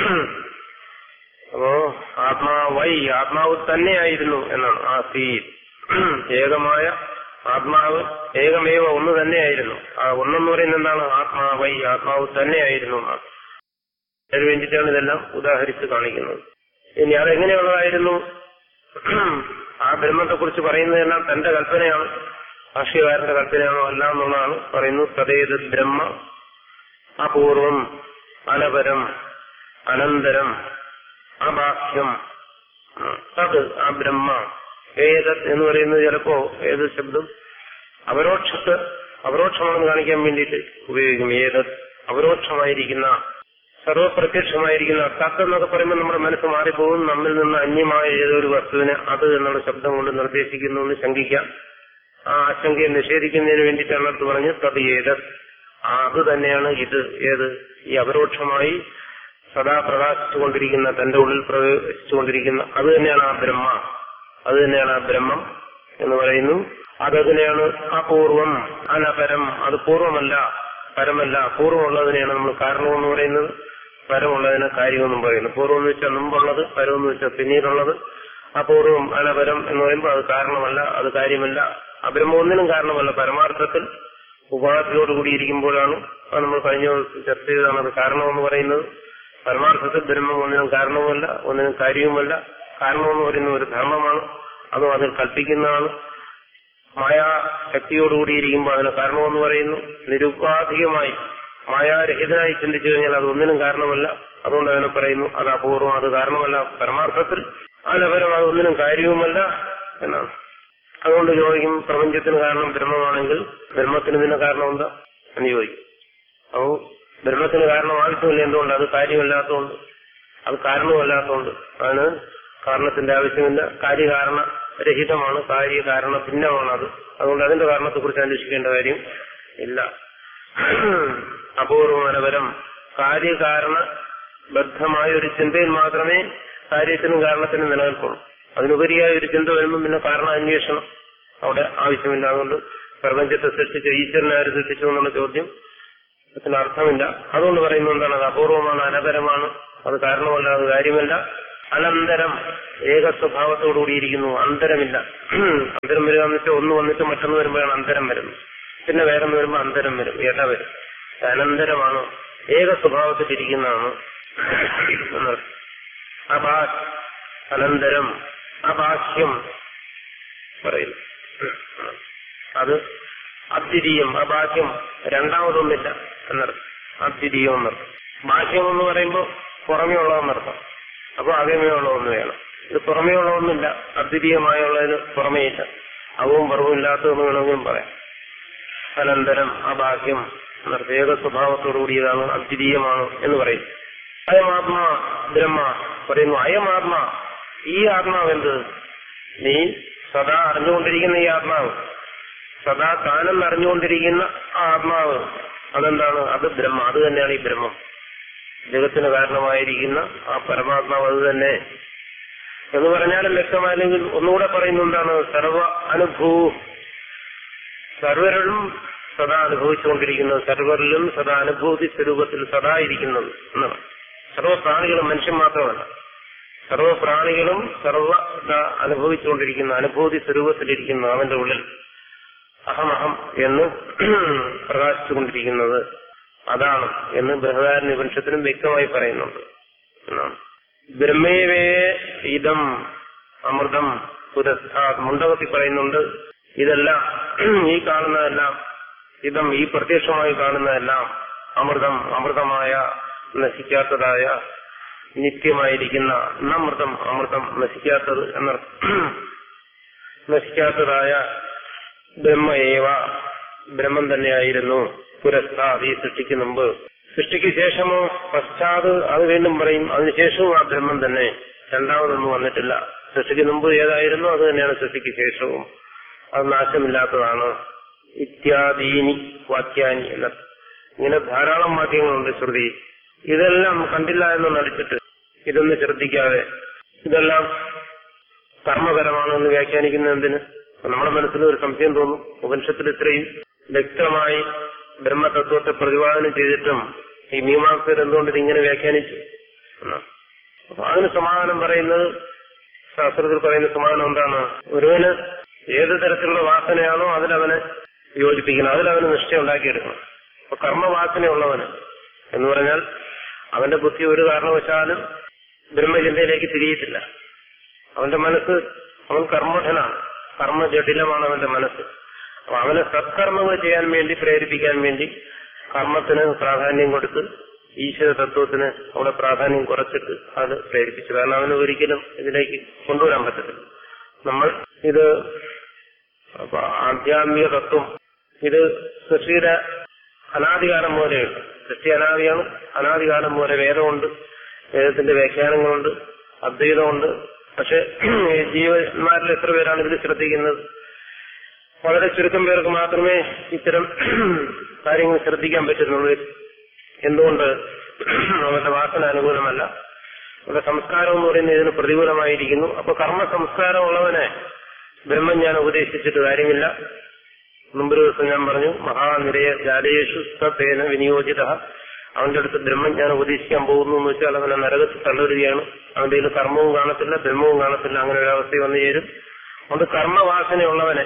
അപ്പോ ആത്മാവൈ, ആത്മാവ് തന്നെയായിരുന്നു എന്നാണ്. ആ സീ ഏകമായ ആത്മാവ്, ഏകമേവ ഒന്ന് തന്നെയായിരുന്നു. ആ ഒന്നെന്ന് പറയുന്നത് എന്താണ്? ആത്മാവൈ, ആത്മാവ് തന്നെയായിരുന്നു എന്നാണ്. അതിനു വേണ്ടിയിട്ടാണ് ഇതെല്ലാം ഉദാഹരിച്ച് കാണിക്കുന്നത്. ഇനി അതെങ്ങനെയുള്ളതായിരുന്നു? ആ ബ്രഹ്മത്തെ കുറിച്ച് പറയുന്നതെല്ലാം തന്റെ കൽപ്പനയാണ്, ഭാഷ്യകാരന്റെ കൽപ്പനയാണോ അല്ല എന്നുള്ളതാണ് പറയുന്നു. തദേത് ബ്രഹ്മ അപൂർവം അനപരം അനന്തരം അബാഹ്യം തത് ആ ബ്രഹ്മ. ഏതത് എന്ന് പറയുന്നത് ചിലപ്പോ ഏത് ശബ്ദം അപരോക്ഷമാണെന്ന് കാണിക്കാൻ വേണ്ടിയിട്ട് ഉപയോഗിക്കും. ഏതത് അപരോക്ഷമായിരിക്കുന്ന, സർവപ്രത്യക്ഷമായിരിക്കുന്ന. തത്ത് എന്നൊക്കെ പറയുമ്പോൾ നമ്മുടെ മനസ്സ് മാറിപ്പോകും. നമ്മിൽ നിന്ന് അന്യമായ ഏതൊരു വസ്തുവിനെ അത് എന്നുള്ള ശബ്ദം കൊണ്ട് നിർദ്ദേശിക്കുന്നു എന്ന് ശങ്കിക്കാം. ആ ആശങ്കയെ നിഷേധിക്കുന്നതിന് വേണ്ടിയിട്ടാണ് അടുത്ത് പറഞ്ഞ് തത് ഏതത്, അത് തന്നെയാണ് ഇത്. ഏത്? ഈ അപരോക്ഷമായി സദാ പ്രകാശിച്ചുകൊണ്ടിരിക്കുന്ന, തന്റെ ഉള്ളിൽ പ്രവേശിച്ചുകൊണ്ടിരിക്കുന്ന അത് തന്നെയാണ് ആ ബ്രഹ്മ, അത് തന്നെയാണ് ആ ബ്രഹ്മം എന്ന് പറയുന്നു. അതതിനെയാണ് അപൂർവം അനപരം, അത് പൂർവമല്ല പരമല്ല. പൂർവമുള്ളതിനെയാണ് നമ്മൾ കാരണമെന്ന് പറയുന്നത്, പരമുള്ളതിനെ കാര്യമെന്നും പറയുന്നു. പൂർവം എന്ന് വെച്ചാൽ മുമ്പുള്ളത്, പരം എന്ന് വെച്ചാൽ പിന്നീടുള്ളത്. അപൂർവം അനപരം എന്ന് പറയുമ്പോൾ അത് കാരണമല്ല, അത് കാര്യമല്ല. ആ ബ്രഹ്മം ഒന്നിനും കാരണമല്ല. പരമാർത്ഥത്തിൽ ഉപാധിയോടുകൂടിയിരിക്കുമ്പോഴാണ്, അത് നമ്മൾ കഴിഞ്ഞ ചർച്ച ചെയ്തതാണ്, അത് കാരണമെന്ന് പറയുന്നത്. പരമാർത്ഥത്തിൽ ബ്രഹ്മം ഒന്നിനും കാരണവുമല്ല, ഒന്നിനും കാര്യവുമല്ല. കാരണമെന്ന് പറയുന്ന ഒരു ധർമ്മമാണ്, അതും അതിൽ കൽപ്പിക്കുന്നതാണ്. മായാശക്തിയോടുകൂടിയിരിക്കുമ്പോൾ അതിന് കാരണമെന്ന് പറയുന്നു. നിരുപാധികമായി മായാരഹിതനായി ചിന്തിച്ചു കഴിഞ്ഞാൽ അത് ഒന്നിനും കാരണമല്ല, അതുകൊണ്ട് അതിനെ പറയുന്നു അത് അപൂർവം, അത് കാരണമല്ല. പരമാർത്ഥത്തിൽ അനപരം, അത് ഒന്നിനും കാര്യവുമല്ല എന്നാണ്. അതുകൊണ്ട് ചോദിക്കും, പ്രപഞ്ചത്തിന് കാരണം ബ്രഹ്മമാണെങ്കിൽ ബ്രഹ്മത്തിന് ഇതിന് കാരണം എന്താ എന്ന് ചോദിക്കും. അപ്പോ ബ്രഹ്മത്തിന് കാരണം ആവശ്യമില്ല. എന്തുകൊണ്ട്? അത് കാര്യമല്ലാത്തതുകൊണ്ട്, അത് കാരണമല്ലാത്തതുകൊണ്ട്. അതിന് കാരണത്തിന്റെ ആവശ്യമില്ല. കാര്യകാരണ രഹിതമാണ്, കാര്യകാരണ ഭിന്നമാണ് അത്. അതുകൊണ്ട് അതിന്റെ കാരണത്തെക്കുറിച്ച് അന്വേഷിക്കേണ്ട കാര്യം ഇല്ല. അപൂർവമനപരം, കാര്യകാരണ ബദ്ധമായ ഒരു ചിന്തയിൽ മാത്രമേ കാര്യത്തിനും കാരണത്തിനും നിലനിൽക്കുള്ളൂ. അതിനുപരിയായ ഒരു ചിന്ത വരുമ്പോൾ പിന്നെ കാരണ അന്വേഷണം അവിടെ ആവശ്യമില്ല. അതുകൊണ്ട് പ്രപഞ്ചത്തെ സൃഷ്ടിച്ച ഈശ്വരനെ ആര് സൃഷ്ടിച്ചു എന്നുള്ള ചോദ്യം അതിന് അർത്ഥമില്ല. അതുകൊണ്ട് പറയുന്നത് എന്താണ്? അത് അപൂർവമാണ്, അനപരമാണ്, അത് കാരണമല്ല, അത് കാര്യമല്ല. അനന്തരം ഏക സ്വഭാവത്തോടുകൂടിയിരിക്കുന്നു, അന്തരമില്ല. അന്തരം വരിക എന്ന് വെച്ചാൽ ഒന്ന് വന്നിട്ട് മറ്റൊന്ന് വരുമ്പോഴാണ് അന്തരം വരുന്നത്. പിന്നെ വേറെ ഒന്ന് വരുമ്പോൾ അന്തരം വരും, ഇട വരും. അനന്തരമാണ്, ഏക സ്വഭാവത്തിലിരിക്കുന്നതാണ്. അനന്തരം അഭാഷ്യം പറയുന്നു. അത് അദ്വിതീയം, അഭാഷ്യം രണ്ടാമതൊന്നില്ല എന്നർത്ഥം. അദ്വിതീയം എന്നർത്ഥം. ഭാഷ്യം എന്ന് പറയുമ്പോൾ പുറമേ ഉള്ളതെന്നർത്ഥം. അപ്പൊ അകമേ ഉള്ളതൊന്ന് വേണം. ഇത് പുറമേ ഉള്ളതൊന്നുമില്ല, അദ്വിതീയമായുള്ളതിന് പുറമേയില്ല. അവവും പുറവും ഇല്ലാത്തതെന്ന് വേണമെങ്കിലും പറയാം. അനന്തരം അഭാഷ്യം എന്നർത്ഥം. ഏക സ്വഭാവത്തോടുകൂടിയതാണ്, അദ്വിതീയമാണ് എന്ന് പറയും. അയമാത്മാ ബ്രഹ്മ പറയുന്നു. അയമാത്മാ, ഈ ആത്മാവെന്ത്? നീ സദാ അറിഞ്ഞുകൊണ്ടിരിക്കുന്ന ഈ ആത്മാവ്, സദാ താനെന്ന് അറിഞ്ഞുകൊണ്ടിരിക്കുന്ന ആ ആത്മാവ്, അതെന്താണ്? അത് ബ്രഹ്മ, അത് തന്നെയാണ് ഈ ബ്രഹ്മം. ജഗത്തിന് കാരണമായിരിക്കുന്ന ആ പരമാത്മാവ് അത് തന്നെ എന്ന് പറഞ്ഞാലും വ്യക്തമായില്ലെങ്കിൽ ഒന്നുകൂടെ പറയുന്നു. എന്താണ്? സർവ അനുഭവവും, സർവരിലും സദാ അനുഭവിച്ചുകൊണ്ടിരിക്കുന്നത്, സർവരിലും സദാ അനുഭൂതി സ്വരൂപത്തിൽ സദാ ഇരിക്കുന്നത് എന്നാണ്. സർവപ്രാണികളും, മനുഷ്യൻ മാത്രമല്ല, സർവപ്രാണികളും സർവ അനുഭവിച്ചുകൊണ്ടിരിക്കുന്ന, അനുഭൂതി സ്വരൂപത്തിലിരിക്കുന്ന അവന്റെ ഉള്ളിൽ അഹമഹം എന്ന് പ്രകാശിച്ചുകൊണ്ടിരിക്കുന്നത് അതാണ് എന്ന് ബൃഹദാരണ്യോപനിഷത്തിനും വ്യക്തമായി പറയുന്നുണ്ട് എന്നാണ്. ബ്രഹ്മേവേ ഇതം അമൃതം പുരസ്താത്, മുണ്ടകത്തിൽ പറയുന്നുണ്ട്. ഇതെല്ലാം, ഈ കാണുന്നതെല്ലാം, ഇതം ഈ പ്രത്യക്ഷമായി കാണുന്നതെല്ലാം അമൃതം, അമൃതമായ, നശിക്കാത്തതായ, നിത്യമായിരിക്കുന്ന, അമൃതം, അമൃതം നശിക്കാത്തത് എന്നർത്ഥം. നശിക്കാത്തതായ ബ്രഹ്മയേവ, ബ്രഹ്മം തന്നെയായിരുന്നു. പുരസ്താത്, ഈ സൃഷ്ടിക്ക് മുമ്പ്. സൃഷ്ടിക്ക് ശേഷമോ പശ്ചാത്, അത് വീണ്ടും പറയും. അതിനുശേഷവും ആ ബ്രഹ്മം തന്നെ, രണ്ടാമതൊന്നും വന്നിട്ടില്ല. സൃഷ്ടിക്ക് മുമ്പ് ഏതായിരുന്നു അത് തന്നെയാണ് സൃഷ്ടിക്ക് ശേഷവും. അത് നാശമില്ലാത്തതാണ്. ഇത്യാദീനി വാക്യാനി എന്ന ഇങ്ങനെ ധാരാളം വാക്യങ്ങളുണ്ട് ശ്രുതി. ഇതെല്ലാം കണ്ടില്ല എന്ന് നടിച്ചിട്ട്, ഇതൊന്നും ശ്രദ്ധിക്കാതെ ഇതെല്ലാം കർമ്മപരമാണെന്ന് വ്യാഖ്യാനിക്കുന്ന എന്തിന്? നമ്മുടെ മനസ്സിൽ ഒരു സംശയം തോന്നും. ഉപനിഷത്തിൽ ഇത്രയും വ്യക്തമായി ബ്രഹ്മതത്വത്തെ പ്രതിപാദനം ചെയ്തിട്ടും ഈ മീമാംസകർ എന്തുകൊണ്ട് ഇതിങ്ങനെ വ്യാഖ്യാനിച്ചു? അപ്പൊ അതിന് സമാധാനം പറയുന്നത്, ശാസ്ത്രത്തിൽ പറയുന്ന സമാധാനം എന്താണ്? ഒരുവന് ഏത് തരത്തിലുള്ള വാസനയാണോ അതിലവനെ യോജിപ്പിക്കണം, അതിലവന് നിഷ്ഠ ഉണ്ടാക്കിയെടുക്കണം. അപ്പൊ കർമ്മവാസനയുള്ളവന് എന്ന് പറഞ്ഞാൽ അവന്റെ ബുദ്ധി ഒരു കാരണവശാലും ബ്രഹ്മചിന്തയിലേക്ക് തിരിയിട്ടില്ല. അവന്റെ മനസ്സ്, അവൻ കർമ്മഠനാണ്, കർമ്മജടിലമാണ് അവന്റെ മനസ്സ്. അപ്പൊ അവനെ സത്കർമ്മങ്ങൾ ചെയ്യാൻ വേണ്ടി പ്രേരിപ്പിക്കാൻ വേണ്ടി കർമ്മത്തിന് പ്രാധാന്യം കൊടുത്ത് ഈശ്വര തത്വത്തിന് അവിടെ പ്രാധാന്യം കുറച്ചിട്ട് അത് പ്രേരിപ്പിച്ചു. കാരണം അവന് ഒരിക്കലും ഇതിലേക്ക് കൊണ്ടുവരാൻ പറ്റത്തില്ല. നമ്മൾ ഇത് ആധ്യാത്മിക തത്വം, ഇത് സൃഷ്ടിയുടെ അനാദികാലം പോലെയുണ്ട്. സൃഷ്ടി അനാദിയാണ്, അനാദികാലം പോലെ വേദമുണ്ട്, വേദത്തിന്റെ വ്യാഖ്യാനങ്ങളുണ്ട്, അദ്വൈതമുണ്ട്. പക്ഷെ ജീവന്മാരിൽ എത്ര പേരാണ് ഇതിൽ ശ്രദ്ധിക്കുന്നത്? വളരെ ചുരുക്കം പേർക്ക് മാത്രമേ ഇത്തരം കാര്യങ്ങൾ ശ്രദ്ധിക്കാൻ പറ്റുന്നുള്ളൂ. എന്തുകൊണ്ട്? അവരുടെ വാസന അനുകൂലമല്ല, അവരുടെ സംസ്കാരം എന്ന് പറയുന്നത് ഇതിന് പ്രതികൂലമായിരിക്കുന്നു. അപ്പൊ കർമ്മ സംസ്കാരമുള്ളവനെ ബ്രഹ്മജ്ഞാനം ഉപദേശിച്ചിട്ട് കാര്യമില്ല. മുമ്പൊരു ദിവസം ഞാൻ പറഞ്ഞു, മഹാനിരയ ജാലേഷു സേന വിനിയോജിത, അവന്റെ അടുത്ത് ബ്രഹ്മജ്ഞാനം ഉപദേശിക്കാൻ പോകുന്നു എന്ന് വെച്ചാൽ അവനെ നരകത്തിൽ തള്ളിടുകയാണ്. അവന്റെ കയ്യിൽ കർമ്മവും കാണത്തില്ല, ബ്രഹ്മവും കാണത്തില്ല. അങ്ങനെ ഒരു അവസ്ഥ വന്നു ചേരും. അതുകൊണ്ട് കർമ്മവാസനയുള്ളവനെ,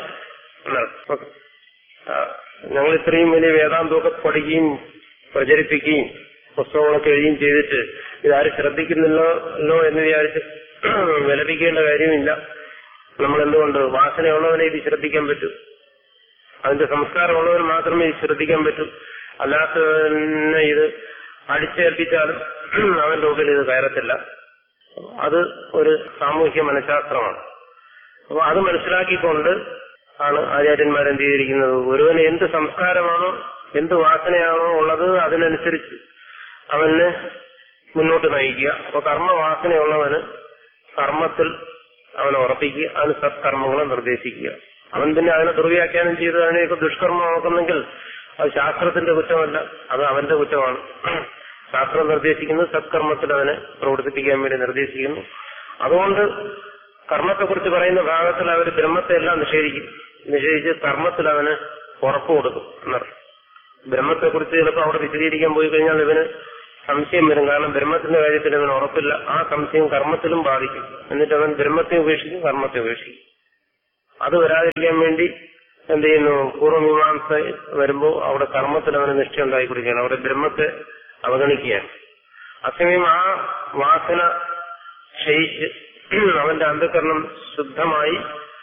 ഞങ്ങൾ ഇത്രയും വലിയ വേദാന്തമൊക്കെ പഠിക്കുകയും പ്രചരിപ്പിക്കുകയും പുസ്തകങ്ങളൊക്കെ എഴുതുകയും ചെയ്തിട്ട് ഇതാരും ശ്രദ്ധിക്കുന്നില്ലല്ലോ എന്ന് വിചാരിച്ച് വിലപിക്കേണ്ട കാര്യമില്ല. നമ്മൾ എന്തുകൊണ്ട്? വാസനയുള്ളവനെ ഇത് ശ്രദ്ധിക്കാൻ പറ്റൂ, അതിന്റെ സംസ്കാരമുള്ളവന് മാത്രമേ ഇത് ശ്രദ്ധിക്കാൻ പറ്റൂ. അല്ലാത്തവനെ ഇത് അടിച്ചേൽപ്പിച്ചാലും അവന്റെ ഉള്ളിൽ ഇത് കയറത്തില്ല. അത് ഒരു സാമൂഹ്യ മനഃശാസ്ത്രമാണ്. അപ്പൊ അത് മനസ്സിലാക്കിക്കൊണ്ട് ആണ് ആചാര്യന്മാരെന്ത് ചെയ്തിരിക്കുന്നത്? ഒരുവന് എന്ത് സംസ്കാരമാണോ, എന്ത് വാസനയാണോ ഉള്ളത് അതിനനുസരിച്ച് അവന് മുന്നോട്ട് നയിക്കുക. അപ്പൊ കർമ്മവാസനയുള്ളവന് കർമ്മത്തിൽ അവനെ ഉറപ്പിക്കുക, അതിന് സത്കർമ്മങ്ങളെ നിർദ്ദേശിക്കുക. അവൻ പിന്നെ അതിനെ ദുർവ്യാഖ്യാനം ചെയ്ത് അതിനെയൊക്കെ ദുഷ്കർമ്മമാക്കുന്നെങ്കിൽ അത് ശാസ്ത്രത്തിന്റെ കുറ്റമല്ല, അത് അവന്റെ കുറ്റമാണ്. ശാസ്ത്രം നിർദ്ദേശിക്കുന്നത് സത്കർമ്മത്തിൽ അവനെ പ്രവർത്തിപ്പിക്കാൻ വേണ്ടി നിർദ്ദേശിക്കുന്നു. അതുകൊണ്ട് കർമ്മത്തെക്കുറിച്ച് പറയുന്ന ഭാഗത്തിൽ അവർ ബ്രഹ്മത്തെ എല്ലാം നിഷേധിച്ച് കർമ്മത്തിൽ അവന് ഉറപ്പ് കൊടുക്കും എന്നർത്ഥം. ബ്രഹ്മത്തെക്കുറിച്ച് ചിലപ്പോൾ അവിടെ വിശദീകരിക്കാൻ പോയി കഴിഞ്ഞാൽ ഇവന് സംശയം വരും. കാരണം ബ്രഹ്മത്തിന്റെ കാര്യത്തിൽ അവന് ഉറപ്പില്ല. ആ സംശയം കർമ്മത്തിലും ബാധിക്കും. എന്നിട്ട് അവൻ ബ്രഹ്മത്തെ ഉപേക്ഷിക്കും, കർമ്മത്തെ ഉപേക്ഷിക്കും. അത് വരാതിരിക്കാൻ വേണ്ടി എന്ത് ചെയ്യുന്നു? പൂർവ്വമീമാംസ വരുമ്പോൾ അവിടെ കർമ്മത്തിൽ അവന് നിഷ്ഠ ഉണ്ടായിക്കൊടുക്കുകയാണ്, അവിടെ ബ്രഹ്മത്തെ അവഗണിക്കുകയാണ്. അസമയം ആ വാസന ക്ഷയിച്ച് അവന്റെ അന്ധകരണം ശുദ്ധമായി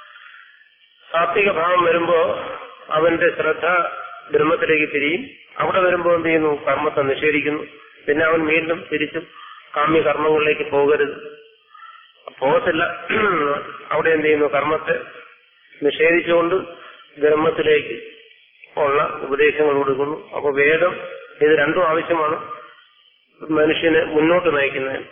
സാത്വിക ഭാവം വരുമ്പോ അവന്റെ ശ്രദ്ധ ബ്രഹ്മത്തിലേക്ക് തിരിയും. അവിടെ വരുമ്പോ എന്ത് ചെയ്യുന്നു? കർമ്മത്തെ നിഷേധിക്കുന്നു. പിന്നെ അവൻ വീണ്ടും തിരിച്ചും കാമ്യകർമ്മങ്ങളിലേക്ക് പോകരുത്, പോകത്തില്ല. അവിടെ എന്ത് ചെയ്യുന്നു? കർമ്മത്തെ നിഷേധിച്ചുകൊണ്ട് ബ്രഹ്മത്തിലേക്ക് ഉള്ള ഉപദേശങ്ങൾ കൊടുക്കുന്നു. അപ്പൊ വേദം ഇത് രണ്ടും ആവശ്യമാണ് മനുഷ്യനെ മുന്നോട്ട് നയിക്കുന്നതിന്,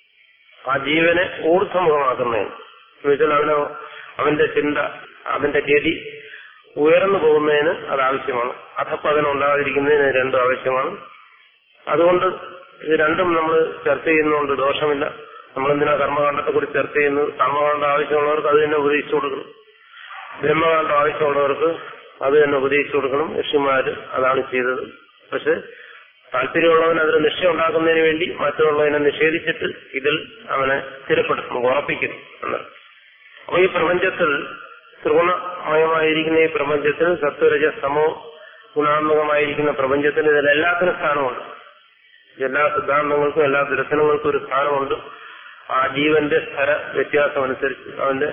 ആ ജീവനെ ഊർധ്വമുഖമാക്കുന്നതിന്. എന്നുവെച്ചാൽ അവന്റെ ചിന്ത, അവന്റെ ഗതി ഉയർന്നു പോകുന്നതിന് അത് ആവശ്യമാണ്. അധപ്പതനം ഉണ്ടാകാതിരിക്കുന്നതിന് രണ്ടും ആവശ്യമാണ്. അതുകൊണ്ട് ഇത് രണ്ടും നമ്മൾ ചർച്ച ചെയ്യുന്നതുകൊണ്ട് ദോഷമില്ല. നമ്മളെന്തിനാ കർമ്മകാണ്ഡത്തെ കുറിച്ച് ചർച്ച ചെയ്യുന്നത്? കർമ്മകാണ്ഡം ആവശ്യമുള്ളവർക്ക് അത് തന്നെ ഉപദേശിച്ചു കൊടുക്കണം, ബ്രഹ്മകാണ്ഡം ആവശ്യമുള്ളവർക്ക് അത് തന്നെ ഉപദേശിച്ചു കൊടുക്കണം. ഋഷിമാര് അതാണ് ചെയ്തത്. പക്ഷെ താല്പര്യമുള്ളവൻ അതിന് നിശ്ചയം ഉണ്ടാക്കുന്നതിന് വേണ്ടി മറ്റുള്ളതിനെ നിഷേധിച്ചിട്ട് ഇതിൽ അവനെ സ്ഥിരപ്പെടുത്തുന്നു, ഉറപ്പിക്കുന്നു എന്ന്. അപ്പൊ ഈ പ്രപഞ്ചത്തിൽ, ത്രിഗുണമയമായിരിക്കുന്ന ഈ പ്രപഞ്ചത്തിൽ, സത്വരജ സമോ ഗുണാത്മകമായിരിക്കുന്ന പ്രപഞ്ചത്തിൽ ഇതിലെല്ലാത്തിനും സ്ഥാനമുണ്ട്. എല്ലാ സിദ്ധാന്തങ്ങൾക്കും എല്ലാ ദർശനങ്ങൾക്കും ഒരു സ്ഥാനമുണ്ട്. ആ ജീവന്റെ സ്ഥല വ്യത്യാസം അനുസരിച്ച്, അവന്റെ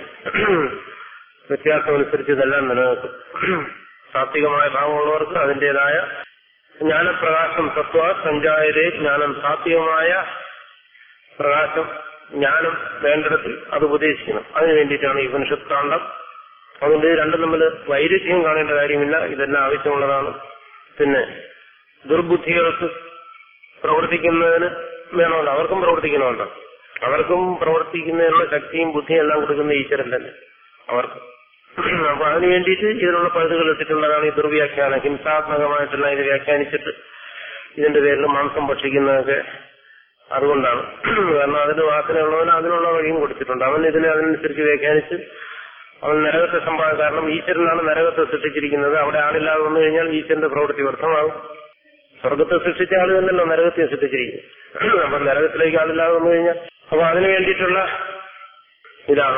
വ്യത്യാസം അനുസരിച്ച് ഇതെല്ലാം നിലനിൽക്കും. സാത്വികമായ ഭാവമുള്ളവർക്ക് അതിന്റേതായ ജ്ഞാനപ്രകാശം തത്വ സഞ്ചായതേ ജ്ഞാനം, സാത്വികമായ പ്രകാശം ജ്ഞാനം വേണ്ടിടത്തിൽ അത് ഉപദേശിക്കണം. അതിനു വേണ്ടിയിട്ടാണ് ഈ ഉപനിഷത്ത് കാണ്ഡം. അതുകൊണ്ട് രണ്ടും തമ്മിൽ വൈരുദ്ധ്യം കാണേണ്ട കാര്യമില്ല, ഇതെല്ലാം ആവശ്യമുള്ളതാണ്. പിന്നെ ദുർബുദ്ധികൾക്ക് പ്രവർത്തിക്കുന്നതിന് വേണമല്ലോ, അവർക്കും പ്രവർത്തിക്കണമല്ലോ. അവർക്കും പ്രവർത്തിക്കുന്നതിനുള്ള ശക്തിയും ബുദ്ധിയും എല്ലാം കൊടുക്കുന്ന ഈശ്വരൻ തന്നെ അവർക്ക്. അപ്പൊ അതിനു വേണ്ടിയിട്ട് ഇതിനുള്ള പഴുതുകൾ ഇട്ടിട്ടുള്ളതാണ് ഈ ദുർവ്യാഖ്യാനം. ഹിംസാത്മകമായിട്ടുള്ള ഇത് വ്യാഖ്യാനിച്ചിട്ട് ഇതിന്റെ പേരിൽ മാംസം ഭക്ഷിക്കുന്നതൊക്കെ അതുകൊണ്ടാണ്. കാരണം അതിന് വാസനയുള്ളവന് അതിനുള്ള വഴിയും കൊടുത്തിട്ടുണ്ട്. അവൻ ഇതിനെ അതിനനുസരിച്ച് വ്യാഖ്യാനിച്ച് അവൻ നരകത്തെ സംഭാവന. കാരണം ഈശ്വരനാണ് നരകത്തെ സൃഷ്ടിച്ചിരിക്കുന്നത്. അവിടെ ആളില്ലാതെ വന്നു കഴിഞ്ഞാൽ ഈശ്വരന്റെ പ്രവൃത്തി വ്യർത്ഥമാകും. സ്വർഗത്തെ സൃഷ്ടിച്ച ആള് തന്നെയല്ലോ നരകത്തെ സൃഷ്ടിച്ചിരിക്കുന്നത്. അപ്പൊ നരകത്തിലേക്ക് ആളില്ലാതെ വന്നു കഴിഞ്ഞാൽ, അപ്പൊ അതിനു വേണ്ടിയിട്ടുള്ള ഇതാണ്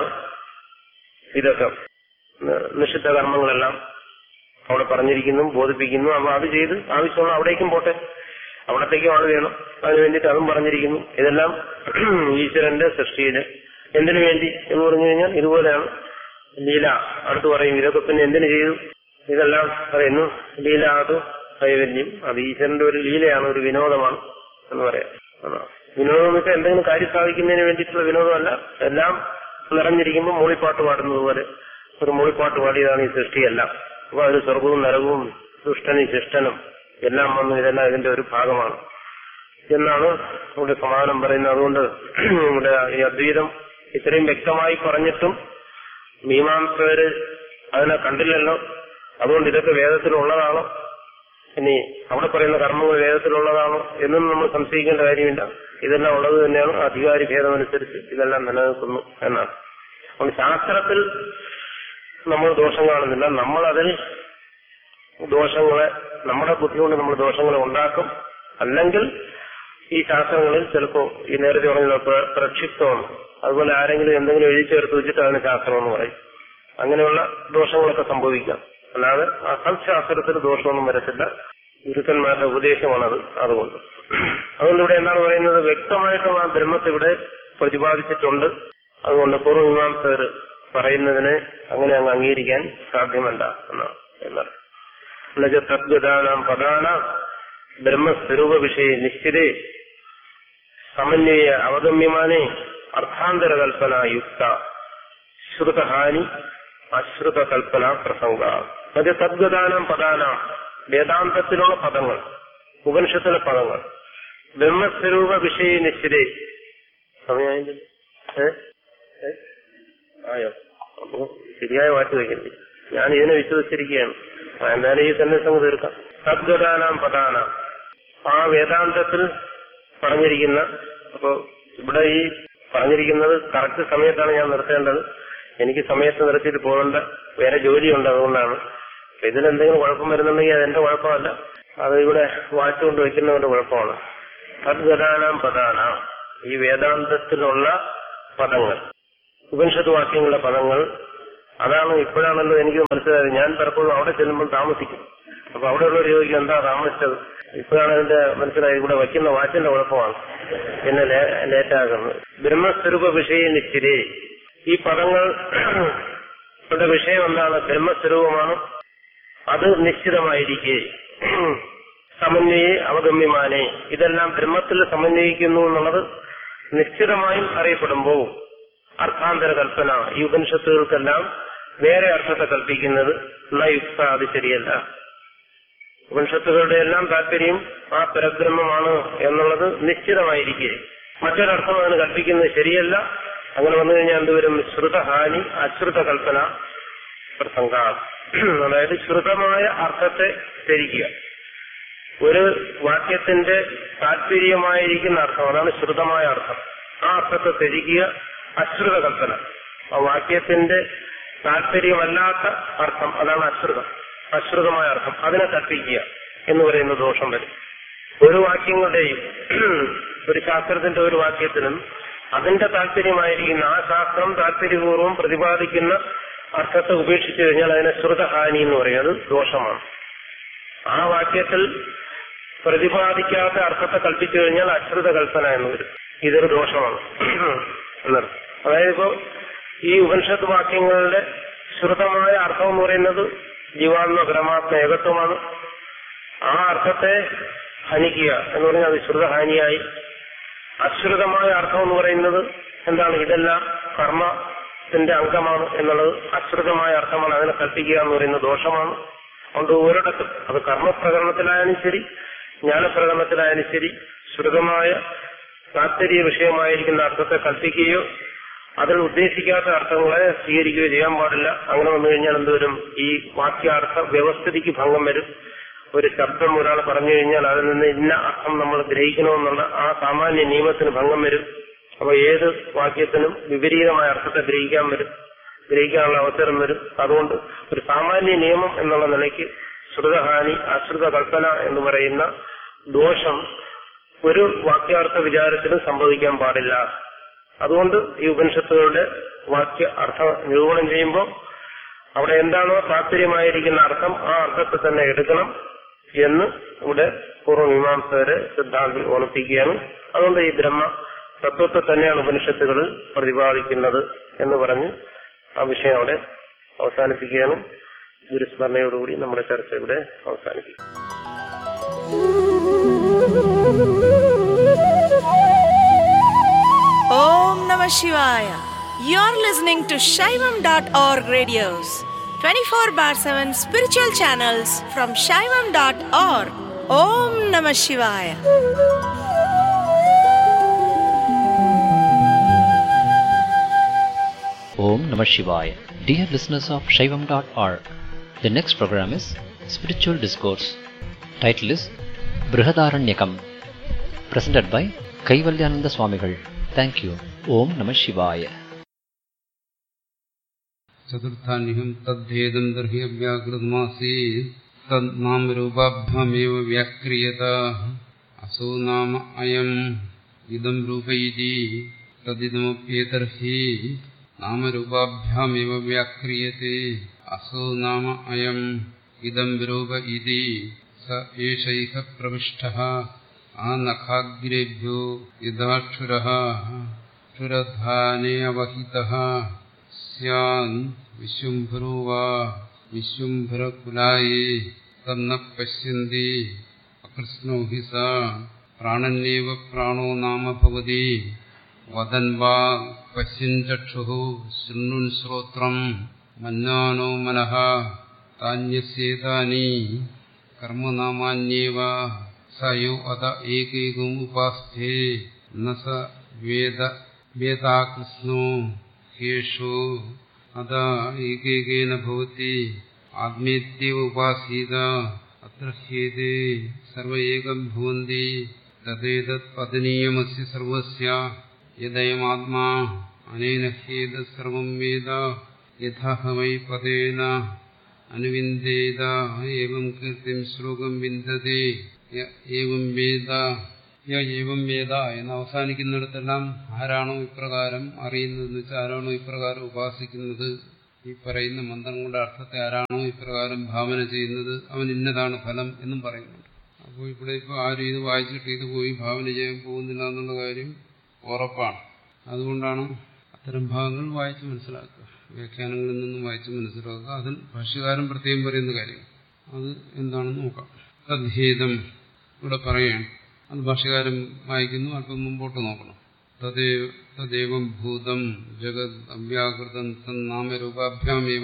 ഇതൊക്കെ. നിഷിദ്ധ കർമ്മങ്ങളെല്ലാം അവിടെ പറഞ്ഞിരിക്കുന്നു, ബോധിപ്പിക്കുന്നു. അപ്പൊ അത് ചെയ്ത് ആവശ്യമുള്ള അവിടേക്കും പോട്ടെ, അവിടത്തേക്കും ആള് വേണം. അതിനു വേണ്ടിയിട്ട് അതും പറഞ്ഞിരിക്കുന്നു. ഇതെല്ലാം ഈശ്വരന്റെ സൃഷ്ടിയില് എന്തിനു വേണ്ടി എന്ന് പറഞ്ഞു കഴിഞ്ഞാൽ ഇതുപോലെയാണ് ലീല. അടുത്ത് പറയും ഇതൊക്കെ പിന്നെ എന്തിനു ചെയ്തു, ഇതെല്ലാം പറയുന്നു ലീല, അത് കൈവല്യം, അത് ഈശ്വരന്റെ ഒരു ലീലയാണ്, ഒരു വിനോദമാണ് എന്ന് പറയാം. വിനോദം എന്ന് വെച്ചാൽ എന്തെങ്കിലും കാര്യം സാധിക്കുന്നതിന് വേണ്ടിയിട്ടുള്ള വിനോദമല്ല. എല്ലാം നിറഞ്ഞിരിക്കുമ്പോൾ മൂളിപ്പാട്ട് പാടുന്നത് പോലെ ഒരു മൂളിപ്പാട്ട് പാടിയതാണ് ഈ സൃഷ്ടിയെല്ലാം. അപ്പൊ അതിൽ സ്വർഗവും നരകവും ദുഷ്ടനും ശിഷ്ടനും എല്ലാം വന്നു, ഇതെല്ലാം ഇതിന്റെ ഒരു ഭാഗമാണ് എന്നാണ് ഇവിടെ സമാധാനം പറയുന്നത്. അതുകൊണ്ട് ഇവിടെ ഈ അദ്വൈതം ഇത്രയും വ്യക്തമായി പറഞ്ഞിട്ടും മീമാംസകര് അതിനെ കണ്ടില്ലല്ലോ. അതുകൊണ്ട് ഇതൊക്കെ വേദത്തിലുള്ളതാണോ, ഇനി അവിടെ പറയുന്ന കർമ്മങ്ങൾ വേദത്തിലുള്ളതാണോ എന്നും നമ്മൾ സംശയിക്കേണ്ട കാര്യമില്ല. ഇതെല്ലാം ഉള്ളത് തന്നെയാണ്. അധികാരി ഭേദമനുസരിച്ച് ഇതെല്ലാം നിലനിൽക്കുന്നു എന്നാണ്. അതുകൊണ്ട് ശാസ്ത്രത്തിൽ നമ്മൾ ദോഷം കാണുന്നില്ല. നമ്മളതിൽ ദോഷങ്ങളെ, നമ്മുടെ ബുദ്ധി കൊണ്ട് നമ്മൾ ദോഷങ്ങളെ ഉണ്ടാക്കും. അല്ലെങ്കിൽ ഈ ശാസ്ത്രങ്ങളിൽ ചിലപ്പോ ഈ നേരത്തെ പറഞ്ഞ പ്രക്ഷിപ്തമാണ്. അതുപോലെ ആരെങ്കിലും എന്തെങ്കിലും എഴുതി ചേർത്ത് വെച്ചിട്ട് അതിന് ശാസ്ത്രം എന്ന് പറയും. അങ്ങനെയുള്ള ദോഷങ്ങളൊക്കെ സംഭവിക്കാം. അല്ലാതെ അസൽശാസ്ത്രത്തിൽ ദോഷമൊന്നും വരത്തില്ല. ഗുരുക്കന്മാരുടെ ഉപദേശമാണത്. അതുകൊണ്ട് ഇവിടെ എന്താണ് പറയുന്നത്, വ്യക്തമായിട്ടും ആ ബ്രഹ്മത്തെ ഇവിടെ പ്രതിപാദിച്ചിട്ടുണ്ട്. അതുകൊണ്ട് പൂർവ്വമീമാംസകർ പറയുന്നതിനെ അങ്ങനെ അങ്ങ് അംഗീകരിക്കാൻ സാധ്യമല്ല എന്നാണ്. തദ്ഗതാനാം പദാനാം ബ്രഹ്മസ്വരൂപ വിഷയ നിശ്ചിതേ സമന്വയ അവഗമ്യമാനേ അർത്ഥാന്തരകൽപ്പന യുക്ത ശ്രുതഹാനി അശ്രുത കൽപ്പന പ്രസംഗ. അത് തദ്ഗതാനാം പദാനാം, വേദാന്തത്തിലുള്ള പദങ്ങൾ, ഉപനിഷത്തിലെ പദങ്ങൾ, ബ്രഹ്മസ്വരൂപ വിഷയ നിശ്ചിതേ. സമയമായില്ല, ആയോ? അപ്പൊ ശരിയായ വാറ്റ് വയ്ക്കണ്ടേ? ഞാൻ ഇതിനെ വിശ്വസിച്ചിരിക്കുകയാണ്. എന്തായാലും ഈ സന്ദേശം തീർക്കാം. തദ്ഗതാനാം പദാനാം, ആ വേദാന്തത്തിൽ പറഞ്ഞിരിക്കുന്ന, അപ്പൊ ഇവിടെ ഈ പറഞ്ഞിരിക്കുന്നത് കറക്റ്റ് സമയത്താണ് ഞാൻ നിർത്തേണ്ടത്. എനിക്ക് സമയത്ത് നിർത്തിയിട്ട് പോകേണ്ട വേറെ ജോലിയുണ്ട്. അതുകൊണ്ടാണ്. ഇതിലെന്തെങ്കിലും കുഴപ്പം വരുന്നുണ്ടെങ്കിൽ അതെന്റെ കുഴപ്പമല്ല, അത് ഇവിടെ വാച്ച് കൊണ്ട് വെക്കുന്നവരുടെ കുഴപ്പമാണ്. തദ്ഗതാനാം പദാനാം, ഈ വേദാന്തത്തിലുള്ള പദങ്ങൾ, ഉപനിഷത്ത് വാക്യങ്ങളുടെ പദങ്ങൾ, അതാണ് ഇപ്പോഴാണല്ലോ എനിക്ക് മനസ്സിലായത്. ഞാൻ പലപ്പോഴും അവിടെ ചെല്ലുമ്പോൾ താമസിക്കും. അപ്പൊ അവിടെയുള്ളവർ ചോദിക്കും എന്താ താമസിച്ചത്. ഇപ്പോഴാണ് അതിന്റെ മനസ്സിലായത്, ഇവിടെ വയ്ക്കുന്ന വാച്ചിന്റെ കുഴപ്പമാണ് പിന്നെ ലേറ്റാകുന്നത്. ബ്രഹ്മസ്വരൂപ വിഷയ നിശ്ചിതേ, ഈ പദങ്ങളുടെ വിഷയം എന്താണ്? ബ്രഹ്മസ്വരൂപമാണ്. അത് നിശ്ചിതമായിരിക്കെ സമന്വയെ അവഗമ്യമാനെ, ഇതെല്ലാം ബ്രഹ്മത്തിൽ സമന്വയിക്കുന്നു എന്നുള്ളത് നിശ്ചിതമായും അറിയപ്പെടുമ്പോൾ അർത്ഥാന്തര കൽപ്പന, ഈ ഉപനിഷത്തുകൾക്കെല്ലാം വേറെ അർത്ഥത്തെ കൽപ്പിക്കുന്നത് യുക്ത, അത് ശരിയല്ല. ഉപനിഷത്തുകളുടെ എല്ലാം താല്പര്യം ആ പരബ്രഹ്മമാണ് എന്നുള്ളത് നിശ്ചിതമായിരിക്കെ മറ്റൊരർത്ഥം അതിന് കൽപ്പിക്കുന്നത് ശരിയല്ല. അങ്ങനെ വന്നു കഴിഞ്ഞാൽ എന്തുവരും? ശ്രുതഹാനി അശ്രുത കൽപ്പന പ്രസംഗ. അതായത് ശ്രുതമായ അർത്ഥത്തെ ധരിക്കുക. ഒരു വാക്യത്തിന്റെ താല്പര്യമായിരിക്കുന്ന അർത്ഥം, അതാണ് ശ്രുതമായ അർത്ഥം. ആ അർത്ഥത്തെ ധരിക്കുക. അശ്രുത കൽപ്പന, ആ വാക്യത്തിന്റെ താല്പര്യമല്ലാത്ത അർത്ഥം, അതാണ് അശ്രുതം. അശ്രുതമായ അർത്ഥം അതിനെ കൽപ്പിക്കുക എന്ന് പറയുന്ന ദോഷം വരും. ഒരു വാക്യങ്ങളുടെയും ഒരു ശാസ്ത്രത്തിന്റെ ഒരു വാക്യത്തിനും അതിന്റെ താല്പര്യമായിരിക്കുന്ന ആ ശാസ്ത്രം താല്പര്യപൂർവ്വം പ്രതിപാദിക്കുന്ന അർത്ഥത്തെ ഉപേക്ഷിച്ചു കഴിഞ്ഞാൽ അതിനെ ശ്രുതഹാനി എന്ന് പറയും. അത് ദോഷമാണ്. ആ വാക്യത്തിൽ പ്രതിപാദിക്കാത്ത അർത്ഥത്തെ കൽപ്പിച്ചു കഴിഞ്ഞാൽ അശ്രുത കൽപ്പന എന്ന് വരും. ഇതൊരു ദോഷമാണ് എന്നർത്ഥം. അതായത് ഇപ്പോ ഈ ഉപനിഷത്ത് വാക്യങ്ങളുടെ ശ്രുതമായ അർത്ഥം എന്ന് പറയുന്നത് ജീവാത്മ പരമാത്മ ഏകത്വമാണ്. ആ അർത്ഥത്തെ ഹനിക്കുക എന്ന് പറഞ്ഞാൽ അത് ശ്രുതഹാനിയായി. അശ്രുതമായ അർത്ഥം എന്ന് പറയുന്നത് എന്താണ്? ഇതെല്ലാം കർമ്മത്തിന്റെ അംഗമാണ് എന്നുള്ളത് അശ്രുതമായ അർത്ഥമാണ്. അതിനെ കൽപ്പിക്കുക എന്ന് പറയുന്നത് ദോഷമാണ്. അതുകൊണ്ട് ഒരിടത്തും, അത് കർമ്മപ്രകരണത്തിലായാലും ശരി ജ്ഞാനപ്രകരണത്തിലായാലും ശരി, ശ്രുതമായ താല്പര്യ വിഷയമായിരിക്കുന്ന അർത്ഥത്തെ കൽപ്പിക്കുകയോ അതിൽ ഉദ്ദേശിക്കാത്ത അർത്ഥങ്ങളെ സ്വീകരിക്കുകയോ ചെയ്യാൻ പാടില്ല. അങ്ങനെ വന്നു കഴിഞ്ഞാൽ എന്തുവരും? ഈ വാക്യാർത്ഥ വ്യവസ്ഥിതിക്ക് ഭംഗം വരും. ഒരു ശബ്ദം ഒരാൾ പറഞ്ഞു കഴിഞ്ഞാൽ അതിൽ നിന്ന് ഇന്ന അർത്ഥം നമ്മൾ ഗ്രഹിക്കണമെന്നുള്ള ആ സാമാന്യ നിയമത്തിന് ഭംഗം വരും. അപ്പൊ ഏത് വാക്യത്തിനും വിപരീതമായ അർത്ഥത്തെ ഗ്രഹിക്കാനുള്ള അവസരം വരും. അതുകൊണ്ട് ഒരു സാമാന്യ നിയമം എന്നുള്ള നിലയ്ക്ക് ശ്രുതഹാനി അശ്രുത കൽപ്പന എന്ന് പറയുന്ന ദോഷം ഒരു വാക്യാർത്ഥ വിചാരത്തിനും സംഭവിക്കാൻ പാടില്ല. അതുകൊണ്ട് ഈ ഉപനിഷത്തുകളുടെ വാക്യ അർത്ഥ നിരൂപണം ചെയ്യുമ്പോൾ അവിടെ എന്താണോ താല്പര്യമായിരിക്കുന്ന അർത്ഥം ആ അർത്ഥത്തെ തന്നെ എടുക്കണം എന്ന് ഇവിടെ പൂർവ്വമീമാംസകരെ സിദ്ധാന്തി ഓർമ്മിപ്പിക്കുകയാണ്. അതുകൊണ്ട് ഈ ബ്രഹ്മ തത്വത്തെ തന്നെയാണ് ഉപനിഷത്തുകളിൽ പ്രതിപാദിക്കുന്നത് എന്ന് പറഞ്ഞ് ആ വിഷയം അവിടെ അവസാനിപ്പിക്കുകയാണ്. ഗുരുസ്മരണയോടുകൂടി നമ്മുടെ ചർച്ച ഇവിടെ അവസാനിപ്പിക്കും. Om Namah Shivaya. You're listening to Shaivam.org radios, 24/7 spiritual channels from Shaivam.org. Om Namah Shivaya. Om Namah Shivaya. Dear listeners of Shaivam.org, the next program is Spiritual Discourse. Title is Brihadaranyakam, presented by Kaivalyananda Swamigal. Thank you. Om Namah Shivaya. ചതുർത്ഥാന്യം തദ്ദേദം ദർഹി അവ്യാകൃതമാസീ തദ്നാമരൂപാഭ്യാമേവ വ്യാക്രിയത അസോ നാമ അയം ഇദം രൂപൈതി തദിദമപ്യേതർഹി നാമരൂപാഭ്യാമേവ വ്യാക്രിയത്തെ അസോ നാമ അയം ഇദം രൂപ ഇതി സ ഏഷൈഹ പ്രവിഷ്ടഃ ആനഖാഗ്രേഭ്യോ യഥാക്ഷുരഃ ക്ഷുരധാനേ അവഹിതഃ സ്യാൻ വിശ്വംഭരോ വാ വിശ്വംഭരകുലായേ തന്ന പശ്യന്തി അകൃഷ്ണോ ഹി സ പ്രാണന്യേവ പ്രാണോ നാമ ഭവതി വദൻ വാ പശ്യൻ ചക്ഷുഃ ശൃണ്വൻ ശ്രോത്രം മന്വാനോ മനഃ താന്യസ്യേതാനി കർമ്മനാമാന്യേവ സ യോ അത ഏകൈകം ഉപാസ്ഥേ ന സ വേദാകൃഷ്ണോ ഹേഷോ അത ഏകൈകേന ഭവതി ആത്മേത്യൈവ ഉപാസീത അത്ര ഹ്യേതേ സർവ ഏകം ഭവന്തി തദേതത് പതനീയമസ്യ സർവസ്യ യദയമാത്മാ അനേന ഹ്യേതത് സർവം വേദ യഥാഹ വൈ പദേന അനുവിന്ദേത ഏവം കീർത്തിം ശ്ലോകം വിന്ദതേ ഏവം വേദ ഏവം വേദ എന്ന് അവസാനിക്കുന്നിടത്തെല്ലാം ആരാണോ ഇപ്രകാരം അറിയുന്നതെന്ന് വെച്ചാൽ ആരാണോ ഇപ്രകാരം ഉപാസിക്കുന്നത്, ഈ പറയുന്ന മന്ത്രങ്ങളുടെ അർത്ഥത്തെ ആരാണോ ഇപ്രകാരം ഭാവന ചെയ്യുന്നത്, അവൻ ഇന്നതാണ് ഫലം എന്നും പറയുന്നുണ്ട്. അപ്പോൾ ഇവിടെ ഇപ്പോൾ ആരും ഇത് വായിച്ചിട്ട് ഇത് പോയി ഭാവന ചെയ്യാൻ പോകുന്നില്ല എന്നുള്ള കാര്യം ഉറപ്പാണ്. അതുകൊണ്ടാണ് അത്തരം ഭാഗങ്ങൾ വായിച്ച് മനസ്സിലാക്കുക, വ്യാഖ്യാനങ്ങളിൽ നിന്നും വായിച്ച് മനസ്സിലാക്കുക. അതിൽ ഭാഷ്യകാരൻ പ്രത്യേകം പറയുന്ന കാര്യം അത് എന്താണെന്ന് നോക്കാം. തദ്ഭേദം ഇവിടെ പറയുകയാണ്, അത് ഭാഷ്യകാരൻ വായിക്കുന്നു. അല്പം മുമ്പോട്ട് നോക്കണം. തദേവം ഭൂതം ജഗത് അവ്യാകൃതം തന്നാമരൂപാഭ്യാമേവ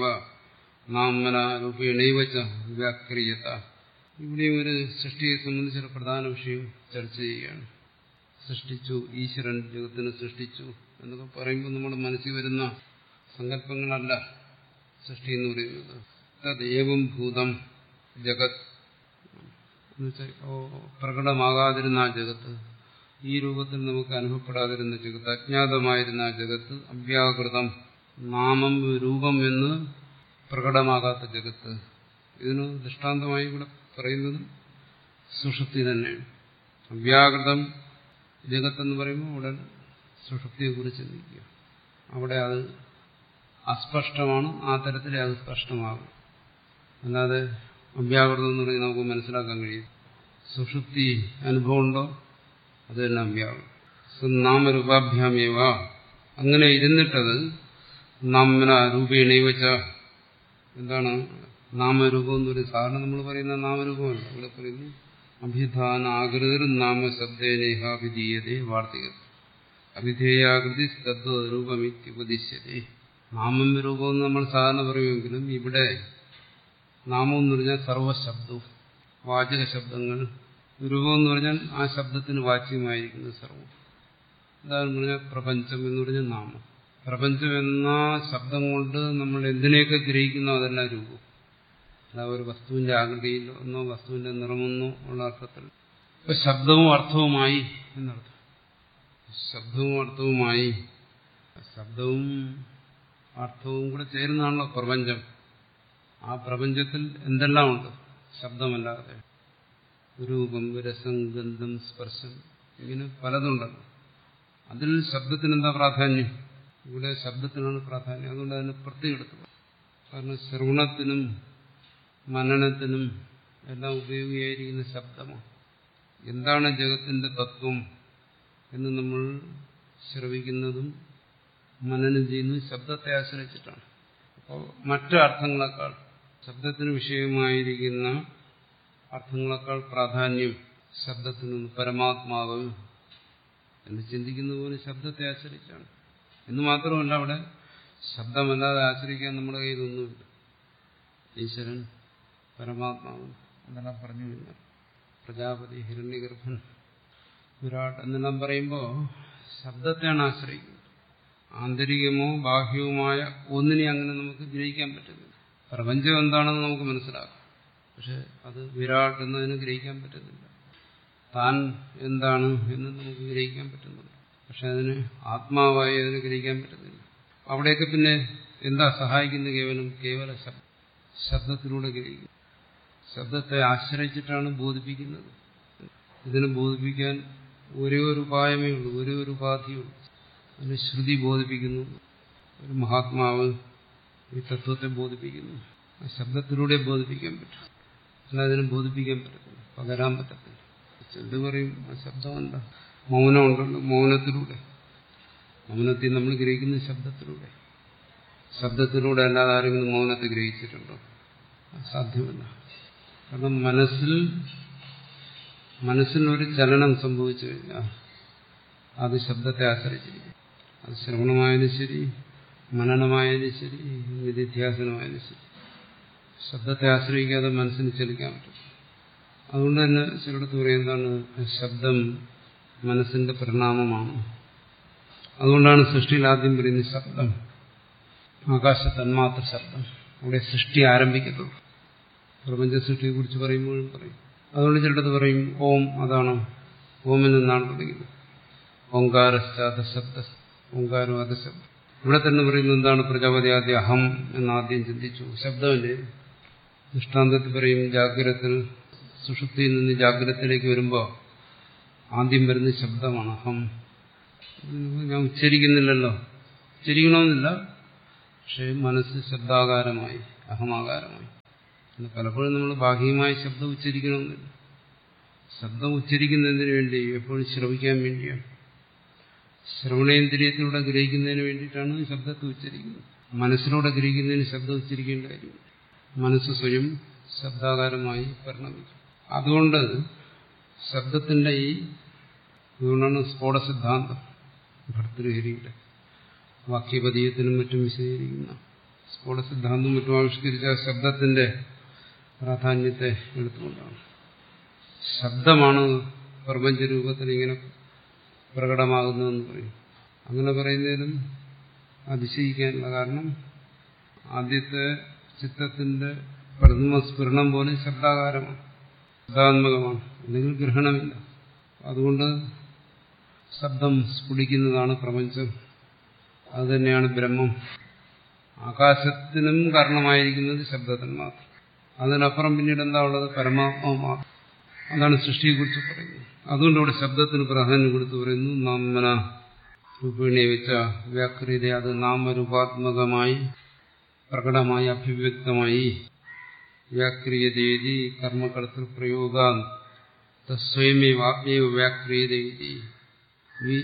നാമനരൂപേണൈവ ച വ്യാക്രിയത. ഇവിടെ ഒരു സൃഷ്ടിയെ സംബന്ധിച്ചൊരു പ്രധാന വിഷയം ചർച്ച ചെയ്യുകയാണ്. സൃഷ്ടിച്ചു, ഈശ്വരൻ ജഗത്തിനെ സൃഷ്ടിച്ചു എന്നൊക്കെ പറയുമ്പോൾ നമ്മുടെ മനസ്സിൽ വരുന്ന സങ്കല്പങ്ങളല്ല സൃഷ്ടി എന്ന് പറയുന്നത്. തദേവം ഭൂതം ജഗത് എന്നുവെച്ചാൽ പ്രകടമാകാതിരുന്ന ആ ജഗത്ത്, ഈ രൂപത്തിൽ നമുക്ക് അനുഭവപ്പെടാതിരുന്ന ജഗത്ത്, അജ്ഞാതമായിരുന്ന ആ ജഗത്ത്, അവ്യാകൃതം നാമം രൂപം എന്ന് പ്രകടമാകാത്ത ജഗത്ത്. ഇതിന് ദൃഷ്ടാന്തമായി ഇവിടെ പറയുന്നത് സുഷുപ്തി തന്നെയാണ്. അവ്യാകൃതം ജഗത്തെന്ന് പറയുമ്പോൾ ഉടൻ സുഷുപ്തിയെക്കുറിച്ച് ചിന്തിക്കുക. അവിടെ അത് അസ്പഷ്ടമാണ്, ആ തരത്തിലേ അത് സ്പഷ്ടമാകും. അല്ലാതെ അവ്യാകൃതം എന്ന് പറഞ്ഞാൽ നമുക്ക് മനസ്സിലാക്കാൻ കഴിയും. സുഷുപ്തി അനുഭവമുണ്ടോ, അതെല്ലാം അവ്യാകൃതം. നാമരൂപാഭ്യാമേവ, അങ്ങനെ ഇരുന്നിട്ടത് നാമന രൂപേണൈവ ച. എന്താണ് നാമരൂപം എന്ന് പറയുന്നത്? സാധാരണ നമ്മൾ പറയുന്ന നാമരൂപമല്ല, ഇവിടെ പറയുന്നു അഭിധാന ആകൃതിർ നാമശബ്ദേനേഹാഭിധീയതേ വാർത്തിക അഭിധേയാകൃതി തദ്രൂപമിത്യുപദിശ്യതേ. നാമം രൂപം എന്ന് നമ്മൾ സാധാരണ പറയുമെങ്കിലും ഇവിടെ നാമം എന്ന് പറഞ്ഞാൽ സർവശബ്ദവും വാചക ശബ്ദങ്ങൾ, രൂപം എന്ന് പറഞ്ഞാൽ ആ ശബ്ദത്തിന് വാച്യമായിരിക്കുന്നത് സർവം. എന്താണെന്ന് പറഞ്ഞാൽ പ്രപഞ്ചം എന്ന് പറഞ്ഞാൽ നാമം. പ്രപഞ്ചം എന്ന ശബ്ദം കൊണ്ട് നമ്മൾ എന്തിനെയൊക്കെ ഗ്രഹിക്കുന്നോ അതെല്ലാം രൂപം. അല്ല ഒരു വസ്തുവിന്റെ ആകൃതിയിലോ എന്നോ വസ്തുവിന്റെ നിറമെന്നോ ഉള്ള അർത്ഥത്തിൽ. ഇപ്പൊ ശബ്ദവും അർത്ഥവുമായി എന്നർത്ഥം. ശബ്ദവും അർത്ഥവുമായി, ശബ്ദവും അർത്ഥവും കൂടെ ചേരുന്നതാണല്ലോ പ്രപഞ്ചം. ആ പ്രപഞ്ചത്തിൽ എന്തെല്ലാം ഉണ്ട് ശബ്ദമല്ലാതെ? രൂപം, രസം, ഗന്ധം, സ്പർശം, ഇങ്ങനെ പലതുണ്ടല്ലോ. അതിൽ ശബ്ദത്തിന് എന്താ പ്രാധാന്യം? ഇവിടെ ശബ്ദത്തിനാണ് പ്രാധാന്യം. അതുകൊണ്ട് അതിനെ പ്രത്യേകം എടുത്തു. കാരണം ശ്രവണത്തിനും മനനത്തിനും എല്ലാം ഉപയോഗിയായിരിക്കുന്ന ശബ്ദമാണ്. എന്താണ് ജഗത്തിന്റെ തത്വം എന്ന് നമ്മൾ ശ്രവിക്കുന്നതും മനനം ചെയ്യുന്നതും ശബ്ദത്തെ ആശ്രയിച്ചിട്ടാണ്. അപ്പോൾ മറ്റു അർത്ഥങ്ങളെക്കാൾ, ശബ്ദത്തിന് വിഷയമായിരിക്കുന്ന അർത്ഥങ്ങളെക്കാൾ പ്രാധാന്യം ശബ്ദത്തിനൊന്ന് പരമാത്മാവ് എന്ന് ചിന്തിക്കുന്ന പോലെ ശബ്ദത്തെ ആശ്രയിച്ചാണ്. എന്ന് മാത്രമല്ല, അവിടെ ശബ്ദമല്ലാതെ ആശ്രയിക്കാൻ നമ്മുടെ കയ്യിലൊന്നുമില്ല. ഈശ്വരൻ, പരമാത്മാവ് എന്നെല്ലാം പറഞ്ഞു കഴിഞ്ഞാൽ പ്രജാപതി, ഹിരണ്യഗർഭൻ, വിരാട് എന്നെല്ലാം പറയുമ്പോൾ ശബ്ദത്തെയാണ് ആശ്രയിക്കുന്നത്. ആന്തരികമോ ബാഹ്യവുമായ ഒന്നിനെ അങ്ങനെ നമുക്ക് ഗ്രഹിക്കാൻ പറ്റുന്നില്ല. പ്രപഞ്ചം എന്താണെന്ന് നമുക്ക് മനസ്സിലാക്കാം, പക്ഷെ അത് വിരാട് എന്നതിന് ഗ്രഹിക്കാൻ പറ്റുന്നില്ല. താൻ എന്താണ് എന്ന് നമുക്ക് ഗ്രഹിക്കാൻ പറ്റുന്നുണ്ട്, പക്ഷെ അതിന് ആത്മാവായി അതിന് ഗ്രഹിക്കാൻ പറ്റുന്നില്ല. അവിടെയൊക്കെ പിന്നെ എന്താ സഹായിക്കുന്നത്? കേവല ശബ്ദത്തിലൂടെ ഗ്രഹിക്കുന്നു. ശബ്ദത്തെ ആശ്രയിച്ചിട്ടാണ് ബോധിപ്പിക്കുന്നത്. ഇതിനെ ബോധിപ്പിക്കാൻ ഒരേ ഒരു ഉപായമേ ഉള്ളൂ, ഒരേ ഒരു ഉപാധിയുള്ളൂ. അതിന് ശ്രുതി ബോധിപ്പിക്കുന്നു. ഒരു മഹാത്മാവ് ഈ തത്വത്തെ ബോധിപ്പിക്കുന്നു. ആ ശബ്ദത്തിലൂടെ ബോധിപ്പിക്കാൻ പറ്റും, അല്ല അതിനെ ബോധിപ്പിക്കാൻ പറ്റത്തില്ല, പകരാൻ പറ്റത്തില്ല. എന്ത് പറയും? ആ ശബ്ദമുണ്ട്, മൗനമുണ്ടല്ലോ, മൗനത്തിലൂടെ. മൗനത്തിൽ നമ്മൾ ഗ്രഹിക്കുന്ന ശബ്ദത്തിലൂടെ. ശബ്ദത്തിലൂടെ അല്ലാതെ ആരെങ്കിലും മൗനത്തെ ഗ്രഹിച്ചിട്ടുണ്ടോ? സാധ്യമല്ല. കാരണം മനസ്സിനൊരു ചലനം സംഭവിച്ചു കഴിഞ്ഞാൽ അത് ശബ്ദത്തെ ആശ്രയിച്ചിരിക്കും. അത് ശ്രവണമായാലും ശരി, മനനമായാലും ശരി, നിധിധ്യാസനമായാലും ശരി, ശബ്ദത്തെ ആശ്രയിക്കാതെ മനസ്സിന് ചലിക്കാൻ പറ്റും. അതുകൊണ്ട് തന്നെ ചിലടത്ത് പറയുന്നതാണ് ശബ്ദം മനസ്സിന്റെ പരിണാമമാണ്. അതുകൊണ്ടാണ് സൃഷ്ടിയിൽ ആദ്യം പറയുന്നത് ശബ്ദം, ആകാശ തന്മാത്ര ശബ്ദം. അവിടെ സൃഷ്ടി ആരംഭിക്കത്തുള്ളൂ. പ്രപഞ്ച സൃഷ്ടിയെക്കുറിച്ച് പറയുമ്പോഴും പറയും. അതുകൊണ്ട് ചിലടത്ത് പറയും ഓം, അതാണ് ഓമിൽ നിന്നാണ് തുടങ്ങിയത്. ഓങ്കാരശ്ചാത ശബ്ദ, ഓങ്കാരം അധശബ്ദം. ഇവിടെ തന്നെ പറയുന്നത് എന്താണ്? പ്രജാപതി ആദ്യം അഹം എന്നാദ്യം ചിന്തിച്ചു. ശബ്ദമല്ലേ? ദൃഷ്ടാന്തത്തിൽ പറയും ജാഗ്രതത്തിൽ, സുഷുപ്തിയിൽ നിന്ന് ജാഗ്രതത്തിലേക്ക് വരുമ്പോൾ ആദ്യം വരുന്ന ശബ്ദമാണ് അഹം. ഞാൻ ഉച്ചരിക്കുന്നില്ലല്ലോ, ഉച്ചരിക്കണമെന്നില്ല, പക്ഷെ മനസ്സ് ശബ്ദാകാരമായി, അഹമാകാരമായി. പലപ്പോഴും നമ്മൾ ബാഹ്യമായ ശബ്ദം ഉച്ചരിക്കണമെന്നില്ല. ശബ്ദം ഉച്ചരിക്കുന്നതിന് വേണ്ടി, എപ്പോഴും ശ്രവിക്കാൻ വേണ്ടിയാണ്. ശ്രവണേന്ദ്രിയത്തിലൂടെ ഗ്രഹിക്കുന്നതിന് വേണ്ടിയിട്ടാണ് ശബ്ദത്തെ ഉച്ചരിക്കുന്നത്. മനസ്സിലൂടെ ഗ്രഹിക്കുന്നതിന് ശബ്ദം ഉച്ചരിക്കേണ്ട കാര്യമില്ല. മനസ്സ് സ്വയം ശബ്ദാകാരമായി പരിണമിക്കും. അതുകൊണ്ട് ശബ്ദത്തിന്റെ ഈ ഇതുകൊണ്ടാണ് സ്ഫോട സിദ്ധാന്തം ഭർതൃഹരിയുടെ വാക്യപദീയത്തിനും മറ്റും വിശദീകരിക്കുന്ന സ്ഫോട സിദ്ധാന്തം മറ്റും ആവിഷ്കരിച്ച ശബ്ദത്തിന്റെ പ്രാധാന്യത്തെ എടുത്തുകൊണ്ടാണ്. ശബ്ദമാണ് പ്രപഞ്ചരൂപത്തിൽ ഇങ്ങനെ പ്രകടമാകുന്നതെന്ന് പറയും. അങ്ങനെ പറയുന്നതിനും അതിശയിക്കാനുള്ള കാരണം ആദ്യത്തെ ചിത്തത്തിന്റെ പ്രഥമ സ്ഫുരണം പോലും ശബ്ദാകാരമാണ്, ശബ്ദാത്മകമാണ്, അല്ലെങ്കിൽ ഗ്രഹണമില്ല. അതുകൊണ്ട് ശബ്ദം സ്ഫുടിക്കുന്നതാണ് പ്രപഞ്ചം, അതുതന്നെയാണ് ബ്രഹ്മം. ആകാശത്തിനും കാരണമായിരിക്കുന്നത് ശബ്ദത്തിന് മാത്രം. അതിനപ്പുറം പിന്നീട് എന്താ ഉള്ളത്? പരമാത്മാവ് മാത്രം. അതാണ് സൃഷ്ടിയെക്കുറിച്ച് പറയുന്നത്. അതുകൊണ്ട് ഇവിടെ ശബ്ദത്തിന് പ്രാധാന്യം കൊടുത്ത് പറയുന്നു. നാമന രൂപേണയെ വെച്ച വ്യാകൃതി, അത് നാമരൂപാത്മകമായി പ്രകടമായി അഭിവ്യക്തമായി വ്യാക്രിയതേതി കർമ്മകർത്തൃ പ്രയോഗാ തസ്വയമേവ ആത്മേവ വ്യാക്രിയതേതി വി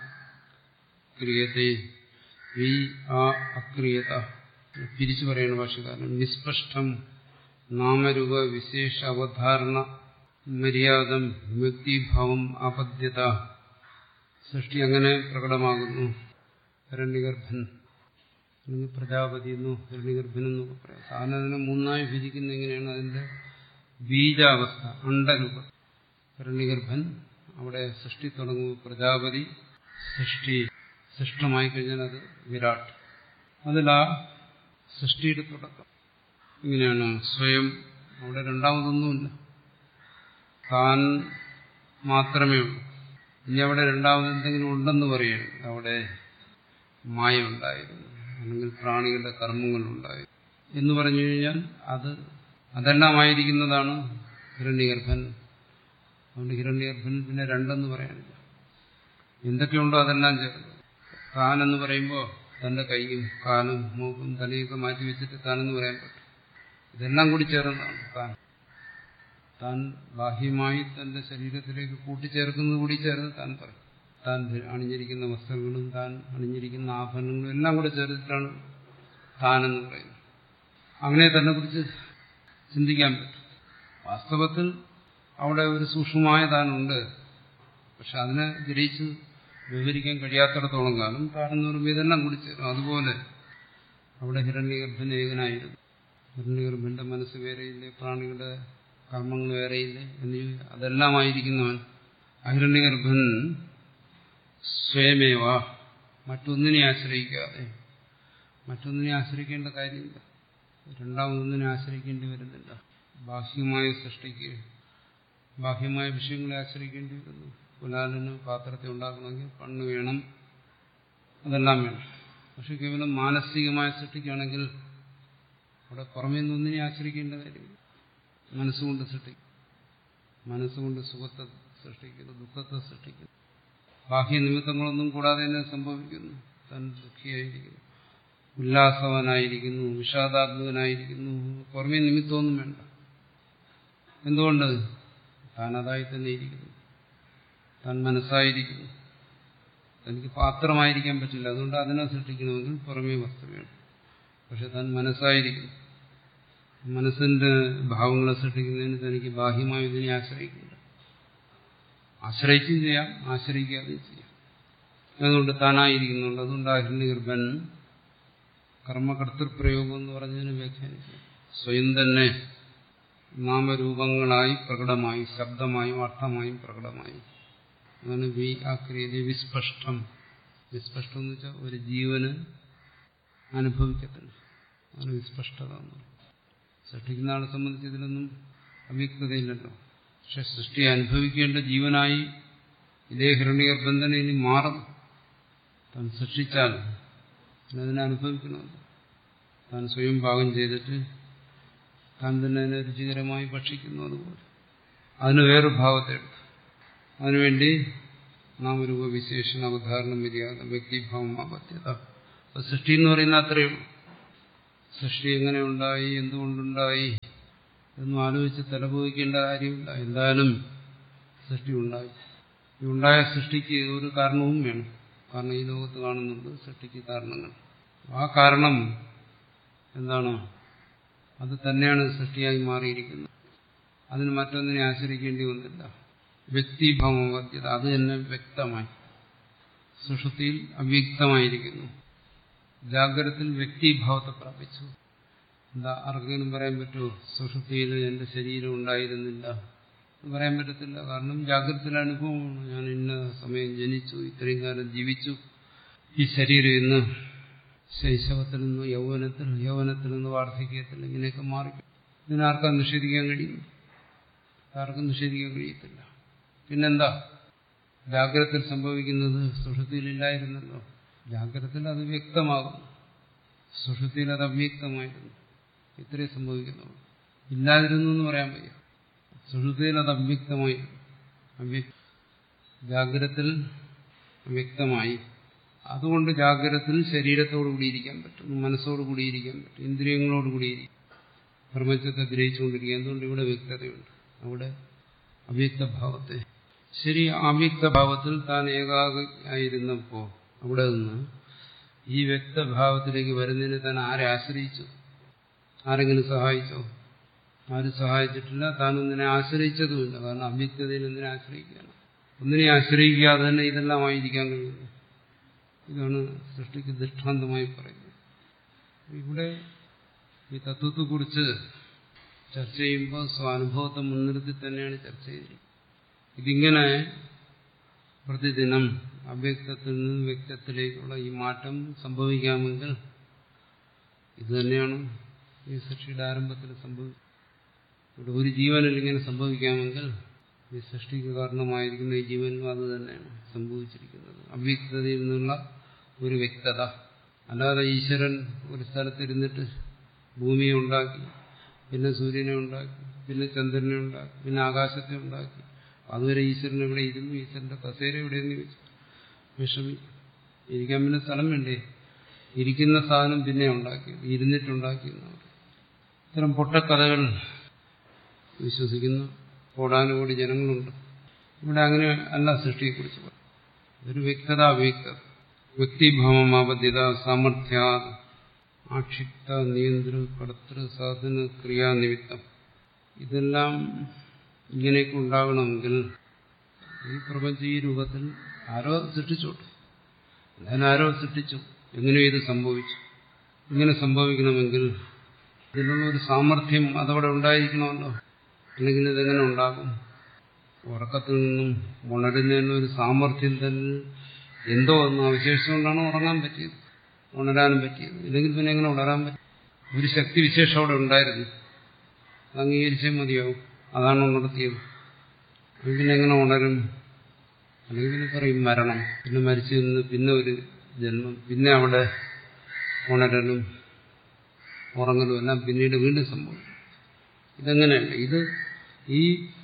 അക്രിയതേ വി ആ അക്രിയത. പിരിച്ചു പറയുന്ന ഭാഷകാരൻ. നിസ്പഷ്ടം നാമരൂപ വിശേഷ അവധാരണ മര്യാദം വ്യക്തിഭാവം ആപദ്യത. സൃഷ്ടി അങ്ങനെ പ്രകടമാകുന്നു. ഹിരണ്യഗർഭൻ അല്ലെങ്കിൽ പ്രജാപതി എന്നോ ഹിരണ്യഗർഭൻ എന്നൊക്കെ പറയാം. സാധാരണ അതിനെ മൂന്നായി വിഭജിക്കുന്ന എങ്ങനെയാണ്? അതിന്റെ ബീജാവസ്ഥ, അണ്ടരൂപം. ഹിരണ്യഗർഭൻ, അവിടെ സൃഷ്ടി തുടങ്ങുമ്പോൾ പ്രജാപതി, സൃഷ്ടി സൃഷ്ടമായി കഴിഞ്ഞാൽ അത് വിരാട്. അതിലാ സൃഷ്ടിയുടെ തുടക്കം ഇങ്ങനെയാണ്. സ്വയം അവിടെ രണ്ടാമതൊന്നുമില്ല, താൻ മാത്രമേ ഉള്ളൂ. ഇനി അവിടെ രണ്ടാമത് എന്തെങ്കിലും ഉണ്ടെന്ന് പറയുന്നത് അവിടെ മായ ഉണ്ടായിരുന്നു, അല്ലെങ്കിൽ പ്രാണികളുടെ കർമ്മങ്ങളുണ്ടായിരുന്നു എന്ന് പറഞ്ഞു കഴിഞ്ഞാൽ അതെല്ലാമായിരിക്കുന്നതാണ് ഹിരണ്യഗർഭൻ. അതുകൊണ്ട് ഹിരണ്യഗർഭൻ പിന്നെ രണ്ടെന്ന് പറയാനില്ല. എന്തൊക്കെയുണ്ടോ അതെല്ലാം ചേർന്നു. താനെന്ന് പറയുമ്പോൾ തന്റെ കൈയും കാലും മൂക്കും തലയൊക്കെ മാറ്റി വെച്ചിട്ട് താനെന്ന് പറയാൻ പറ്റും. ഇതെല്ലാം കൂടി ചേർന്നതാണ് താൻ. താൻ ബാഹ്യമായി തന്റെ ശരീരത്തിലേക്ക് കൂട്ടിച്ചേർക്കുന്നത് കൂടി ചേർന്ന് താൻ പറയും. താൻ അണിഞ്ഞിരിക്കുന്ന വസ്ത്രങ്ങളും താൻ അണിഞ്ഞിരിക്കുന്ന ആഭരണങ്ങളും എല്ലാം കൂടെ ചേർത്തിട്ടാണ് താനെന്ന് പറയുന്നത്. അങ്ങനെ തന്നെ കുറിച്ച് ചിന്തിക്കാൻ പറ്റും. വാസ്തവത്തിൽ അവിടെ ഒരു സൂക്ഷ്മമായ താനുണ്ട്. പക്ഷെ അതിനെ ഗ്രഹിച്ച് വിവരിക്കാൻ കഴിയാത്തിടത്തോളം കാലം താനെന്ന് പറയുമ്പോൾ ഇതെല്ലാം കൂടി ചേരും. അതുപോലെ അവിടെ ഹിരണ്യഗർഭൻ ഏകനായിരുന്നു. ഹിരണ്യഗർഭന്റെ മനസ്സ് വേറെയില്ലേ, പ്രാണികളുടെ കർമ്മങ്ങൾ വേറെയില്ലേ എന്ന് അതെല്ലാമായിരിക്കുന്നവൻ ഹിരണ്യഗർഭൻ സ്വയമേവ, മറ്റൊന്നിനെ ആശ്രയിക്കാതെ. മറ്റൊന്നിനെ ആശ്രയിക്കേണ്ട കാര്യമില്ല, രണ്ടാമതൊന്നിനെ ആശ്രയിക്കേണ്ടി വരുന്നില്ല. ബാഹ്യമായ സൃഷ്ടിക്ക് ബാഹ്യമായ വിഷയങ്ങളെ ആശ്രയിക്കേണ്ടി വരുന്നു. കുലാലിന് പാത്രത്തെ ഉണ്ടാക്കണമെങ്കിൽ കണ്ണ് വേണം, അതെല്ലാം വേണം. പക്ഷെ കേവലം മാനസികമായ സൃഷ്ടിക്കാണെങ്കിൽ അവിടെ പുറമേ നിന്നൊന്നിനെ ആശ്രയിക്കേണ്ട കാര്യമില്ല. മനസ്സുകൊണ്ട് സൃഷ്ടിക്കും, മനസ്സുകൊണ്ട് സുഖത്തെ സൃഷ്ടിക്കുന്നു, ദുഃഖത്തെ സൃഷ്ടിക്കുന്നു. ബാഹ്യ നിമിത്തങ്ങളൊന്നും കൂടാതെ തന്നെ സംഭവിക്കുന്നു. താൻ ദുഃഖിയായിരിക്കുന്നു, ഉല്ലാസവാനായിരിക്കുന്നു, വിഷാദാത്മകനായിരിക്കുന്നു. പുറമേ നിമിത്തമൊന്നും വേണ്ട. എന്തുകൊണ്ട്? താൻ അതായി തന്നെ ഇരിക്കുന്നു, താൻ മനസ്സായിരിക്കുന്നു. തനിക്ക് പാത്രമായിരിക്കാൻ പറ്റില്ല, അതുകൊണ്ട് അതിനെ സൃഷ്ടിക്കണമെങ്കിൽ പുറമേ വസ്തു വേണം. പക്ഷെ താൻ മനസ്സായിരിക്കുന്നു. മനസ്സിന്റെ ഭാവങ്ങളെ സൃഷ്ടിക്കുന്നതിന് തനിക്ക് ബാഹ്യമായ ഇതിനെ ആശ്രയിക്കില്ല. ആശ്രയിച്ചും ചെയ്യാം, ആശ്രയിക്കാതെയും ചെയ്യാം. അതുകൊണ്ട് താനായിരിക്കുന്നുണ്ട്. അതുകൊണ്ട് ഹിരണ്യഗർഭൻ കർമ്മകർത്തൃപ്രയോഗം എന്ന് പറഞ്ഞതിന് വ്യാഖ്യാനിക്കും. സ്വയം തന്നെ നാമരൂപങ്ങളായി പ്രകടമായി, ശബ്ദമായും അർത്ഥമായും പ്രകടമായി. അതാണ് വിസ്പഷ്ടം. വിസ്പഷ്ടം എന്ന് വെച്ചാൽ ഒരു ജീവന് അനുഭവിക്കത്തില്ല, അതാണ് വിസ്പഷ്ടത. സൃഷ്ടിക്കുന്ന ആളെ സംബന്ധിച്ച് ഇതിലൊന്നും അവ്യക്തതയില്ലല്ലോ. പക്ഷെ സൃഷ്ടിയെ അനുഭവിക്കേണ്ട ജീവനായി ഇതേ ഹിരണ്യഗർഭൻ തന്നെ ഇനി മാറും. താൻ സൃഷ്ടിച്ചാൽ അതിനെ അനുഭവിക്കണമല്ലോ. താൻ സ്വയം പാകം ചെയ്തിട്ട് താൻ തന്നെ അതിനെ രുചികരമായി ഭക്ഷിക്കുന്നു. അതുപോലെ അതിന് വേറൊരു ഭാവത്തെ എടുത്തു. അതിനുവേണ്ടി നാമരൂപവിശേഷണ അവധാരണം മര്യാദ വ്യക്തിഭാവം ആപത്യത. അപ്പൊ സൃഷ്ടി എന്ന് പറയുന്ന അത്രയും സൃഷ്ടി എങ്ങനെ ഉണ്ടായി, എന്തുകൊണ്ടുണ്ടായി എന്നും ആലോചിച്ച് തലപോയിക്കേണ്ട കാര്യമില്ല. എന്തായാലും സൃഷ്ടി ഉണ്ടായി. ഈ ഉണ്ടായ സൃഷ്ടിക്ക് ഒരു കാരണവും വേണം. കാരണം ഈ ലോകത്ത് കാണുന്നുണ്ട് സൃഷ്ടിക്ക് കാരണങ്ങൾ. ആ കാരണം എന്താണ്? അത് തന്നെയാണ് സൃഷ്ടിയായി മാറിയിരിക്കുന്നത്. അതിന് മറ്റൊന്നിനെ ആശ്രയിക്കേണ്ടി വന്നില്ല. വ്യക്തിഭാവമാദ്യത അത് തന്നെ വ്യക്തമായി. സുഷുപ്തിയിൽ അവ്യക്തമായിരിക്കുന്നു. ജാഗ്രതത്തിൽ വ്യക്തിഭാവത്തെ പ്രാപിച്ചു. എന്താ ആർക്കെങ്കിലും പറയാൻ പറ്റുമോ സുഷുപ്തിയിൽ എന്റെ ശരീരം ഉണ്ടായിരുന്നില്ല എന്ന് പറയാൻ പറ്റത്തില്ല. കാരണം ജാഗ്രതത്തിലെ അനുഭവമാണ്. ഞാൻ ഇന്ന സമയം ജനിച്ചു, ഇത്രയും കാലം ജീവിച്ചു, ഈ ശരീരം ഇന്ന് ശൈശവത്തിൽ നിന്ന് യൗവനത്തിൽ നിന്ന് വാർദ്ധക്യത്തിൽ ഇങ്ങനെയൊക്കെ മാറി. ഇതിനാർക്കാ നിഷേധിക്കാൻ കഴിയും? ആർക്കും നിഷേധിക്കാൻ കഴിയത്തില്ല. പിന്നെന്താ ജാഗ്രതത്തിൽ സംഭവിക്കുന്നത്? സുഷുപ്തിയിലില്ലായിരുന്നല്ലോ. ജാഗ്രതത്തിൽ അത് വ്യക്തമാകുന്നു, സുഷുപ്തിയിൽ അത് അവ്യക്തമായിരുന്നു. ഇത്രേ സംഭവിക്കുന്നുള്ളൂ. ഇല്ലാതിരുന്നു എന്ന് പറയാൻ വയ്യ. സുഷുപ്തിയിൽ അത് അവ്യക്തമായി, ജാഗ്രതത്തിൽ വ്യക്തമായി. അതുകൊണ്ട് ജാഗ്രതത്തിൽ ശരീരത്തോടു കൂടിയിരിക്കാൻ പറ്റും, മനസ്സോടു കൂടിയിരിക്കാൻ പറ്റും, ഇന്ദ്രിയങ്ങളോട് കൂടിയിരിക്കും, പ്രപഞ്ചത്തെ ഗ്രഹിച്ചുകൊണ്ടിരിക്കുക. എന്തുകൊണ്ട് ഇവിടെ വ്യക്തതയുണ്ട്, അവിടെ അവ്യക്തഭാവത്തെ. ശരി, അവ്യക്തഭാവത്തിൽ താൻ ഏകാഗ്രമായിരുന്നപ്പോ അവിടെ നിന്ന് ഈ വ്യക്തഭാവത്തിലേക്ക് വരുന്നതിന് താൻ ആരെ ആശ്രയിച്ചു? ആരെങ്കിലും സഹായിച്ചോ? ആരും സഹായിച്ചിട്ടില്ല. താൻ ഒന്നിനെ ആശ്രയിച്ചതുമില്ല. കാരണം അവ്യക്തതയിൽ എന്തിനെ ആശ്രയിക്കുകയാണ്? ഒന്നിനെ ആശ്രയിക്കാതെ തന്നെ ഇതെല്ലാം ആയിരിക്കാൻ കഴിയുന്നു. ഇതാണ് സൃഷ്ടിക്ക് ദൃഷ്ടാന്തമായി പറയുന്നത്. ഇവിടെ ഈ തത്വത്തെക്കുറിച്ച് ചർച്ച ചെയ്യുമ്പോൾ സ്വാനുഭവത്തെ മുൻനിർത്തി തന്നെയാണ് ചർച്ച ചെയ്തിരിക്കുന്നത്. ഇതിങ്ങനെ പ്രതിദിനം അവ്യക്തത്തിൽ നിന്ന് വ്യക്തത്തിലേക്കുള്ള ഈ മാറ്റം സംഭവിക്കാമെങ്കിൽ ഇത് തന്നെയാണ് ഈ സൃഷ്ടിയുടെ ആരംഭത്തിൽ സംഭവിച്ചത്. ഇവിടെ ഒരു ജീവനിൽ ഇങ്ങനെ സംഭവിക്കാമെങ്കിൽ ഈ സൃഷ്ടിക്ക് കാരണമായിരിക്കുന്ന ഈ ജീവനും അത് തന്നെയാണ് സംഭവിച്ചിരിക്കുന്നത്. അവ്യക്തതയിൽ നിന്നുള്ള ഒരു വ്യക്തത. അല്ലാതെ ഈശ്വരൻ ഒരു സ്ഥലത്തിരുന്നിട്ട് ഭൂമിയെ ഉണ്ടാക്കി, പിന്നെ സൂര്യനെ ഉണ്ടാക്കി, പിന്നെ ചന്ദ്രനെ ഉണ്ടാക്കി, പിന്നെ ആകാശത്തെ ഉണ്ടാക്കി. അതുവരെ ഈശ്വരൻ എവിടെ ഇരുന്നു? ഈശ്വരന്റെ കസേര എവിടെയെന്ന് ചോദിച്ചു വിഷമിക്കും. ഇരിക്കാൻ പിന്നെ സ്ഥലം വേണ്ടേ? ഇരിക്കുന്ന സാധനം പിന്നെ ഉണ്ടാക്കി, ഇരുന്നിട്ടുണ്ടാക്കി. ഇത്തരം പൊട്ടക്കഥകൾ വിശ്വസിക്കുന്ന കോടാനുകോടി ജനങ്ങളുണ്ട്. ഇവിടെ അങ്ങനെ അല്ല സൃഷ്ടിയെക്കുറിച്ച് പറയും. ഒരു വ്യക്തത അവ്യക്തത. വ്യക്തിഭാവമാബദ്ധ്യത സാമർഥ്യ ആക്ഷിപ്ത നിയന്ത്ര കർത്തൃ സാധന ക്രിയാനിമിത്തം. ഇതെല്ലാം ഇങ്ങനെയൊക്കെ ഉണ്ടാകണമെങ്കിൽ ഈ പ്രപഞ്ചം ഈ രൂപത്തിൽ ആരോ സൃഷ്ടിച്ചോട്ടെ. ആരോ സൃഷ്ടിച്ചു. എങ്ങനെയോ ഇത് സംഭവിച്ചു. ഇങ്ങനെ സംഭവിക്കണമെങ്കിൽ ഇതിനുള്ള ഒരു സാമർഥ്യം അതവിടെ ഉണ്ടായിരിക്കണമല്ലോ. അല്ലെങ്കിൽ ഇതെങ്ങനെ ഉണ്ടാകും? ഉറക്കത്തിൽ നിന്നും ഉണരുന്നതിന് ഒരു സാമർഥ്യം തന്നെ എന്തോ ഒന്ന് അവശേഷിച്ചുകൊണ്ടാണ് ഉറങ്ങാൻ പറ്റിയത്, ഉണരാനും പറ്റിയത്. ഇല്ലെങ്കിൽ പിന്നെ എങ്ങനെ ഉണരാൻ പറ്റും? ഒരു ശക്തി വിശേഷം അവിടെ ഉണ്ടായിരുന്നു, അംഗീകരിച്ചേ മതിയാവും. അതാണ് ഉണർത്തിയത്. പിന്നെ എങ്ങനെ ഉണരും? അല്ലെങ്കിൽ പിന്നെ പറയും മരണം, പിന്നെ മരിച്ചു നിന്ന് പിന്നെ ഒരു ജന്മം, പിന്നെ അവിടെ ഉണരലും ഉറങ്ങലും എല്ലാം പിന്നീട് വീണ്ടും സംഭവിക്കും. ഇതെങ്ങനെയല്ല. ഇത് ഈ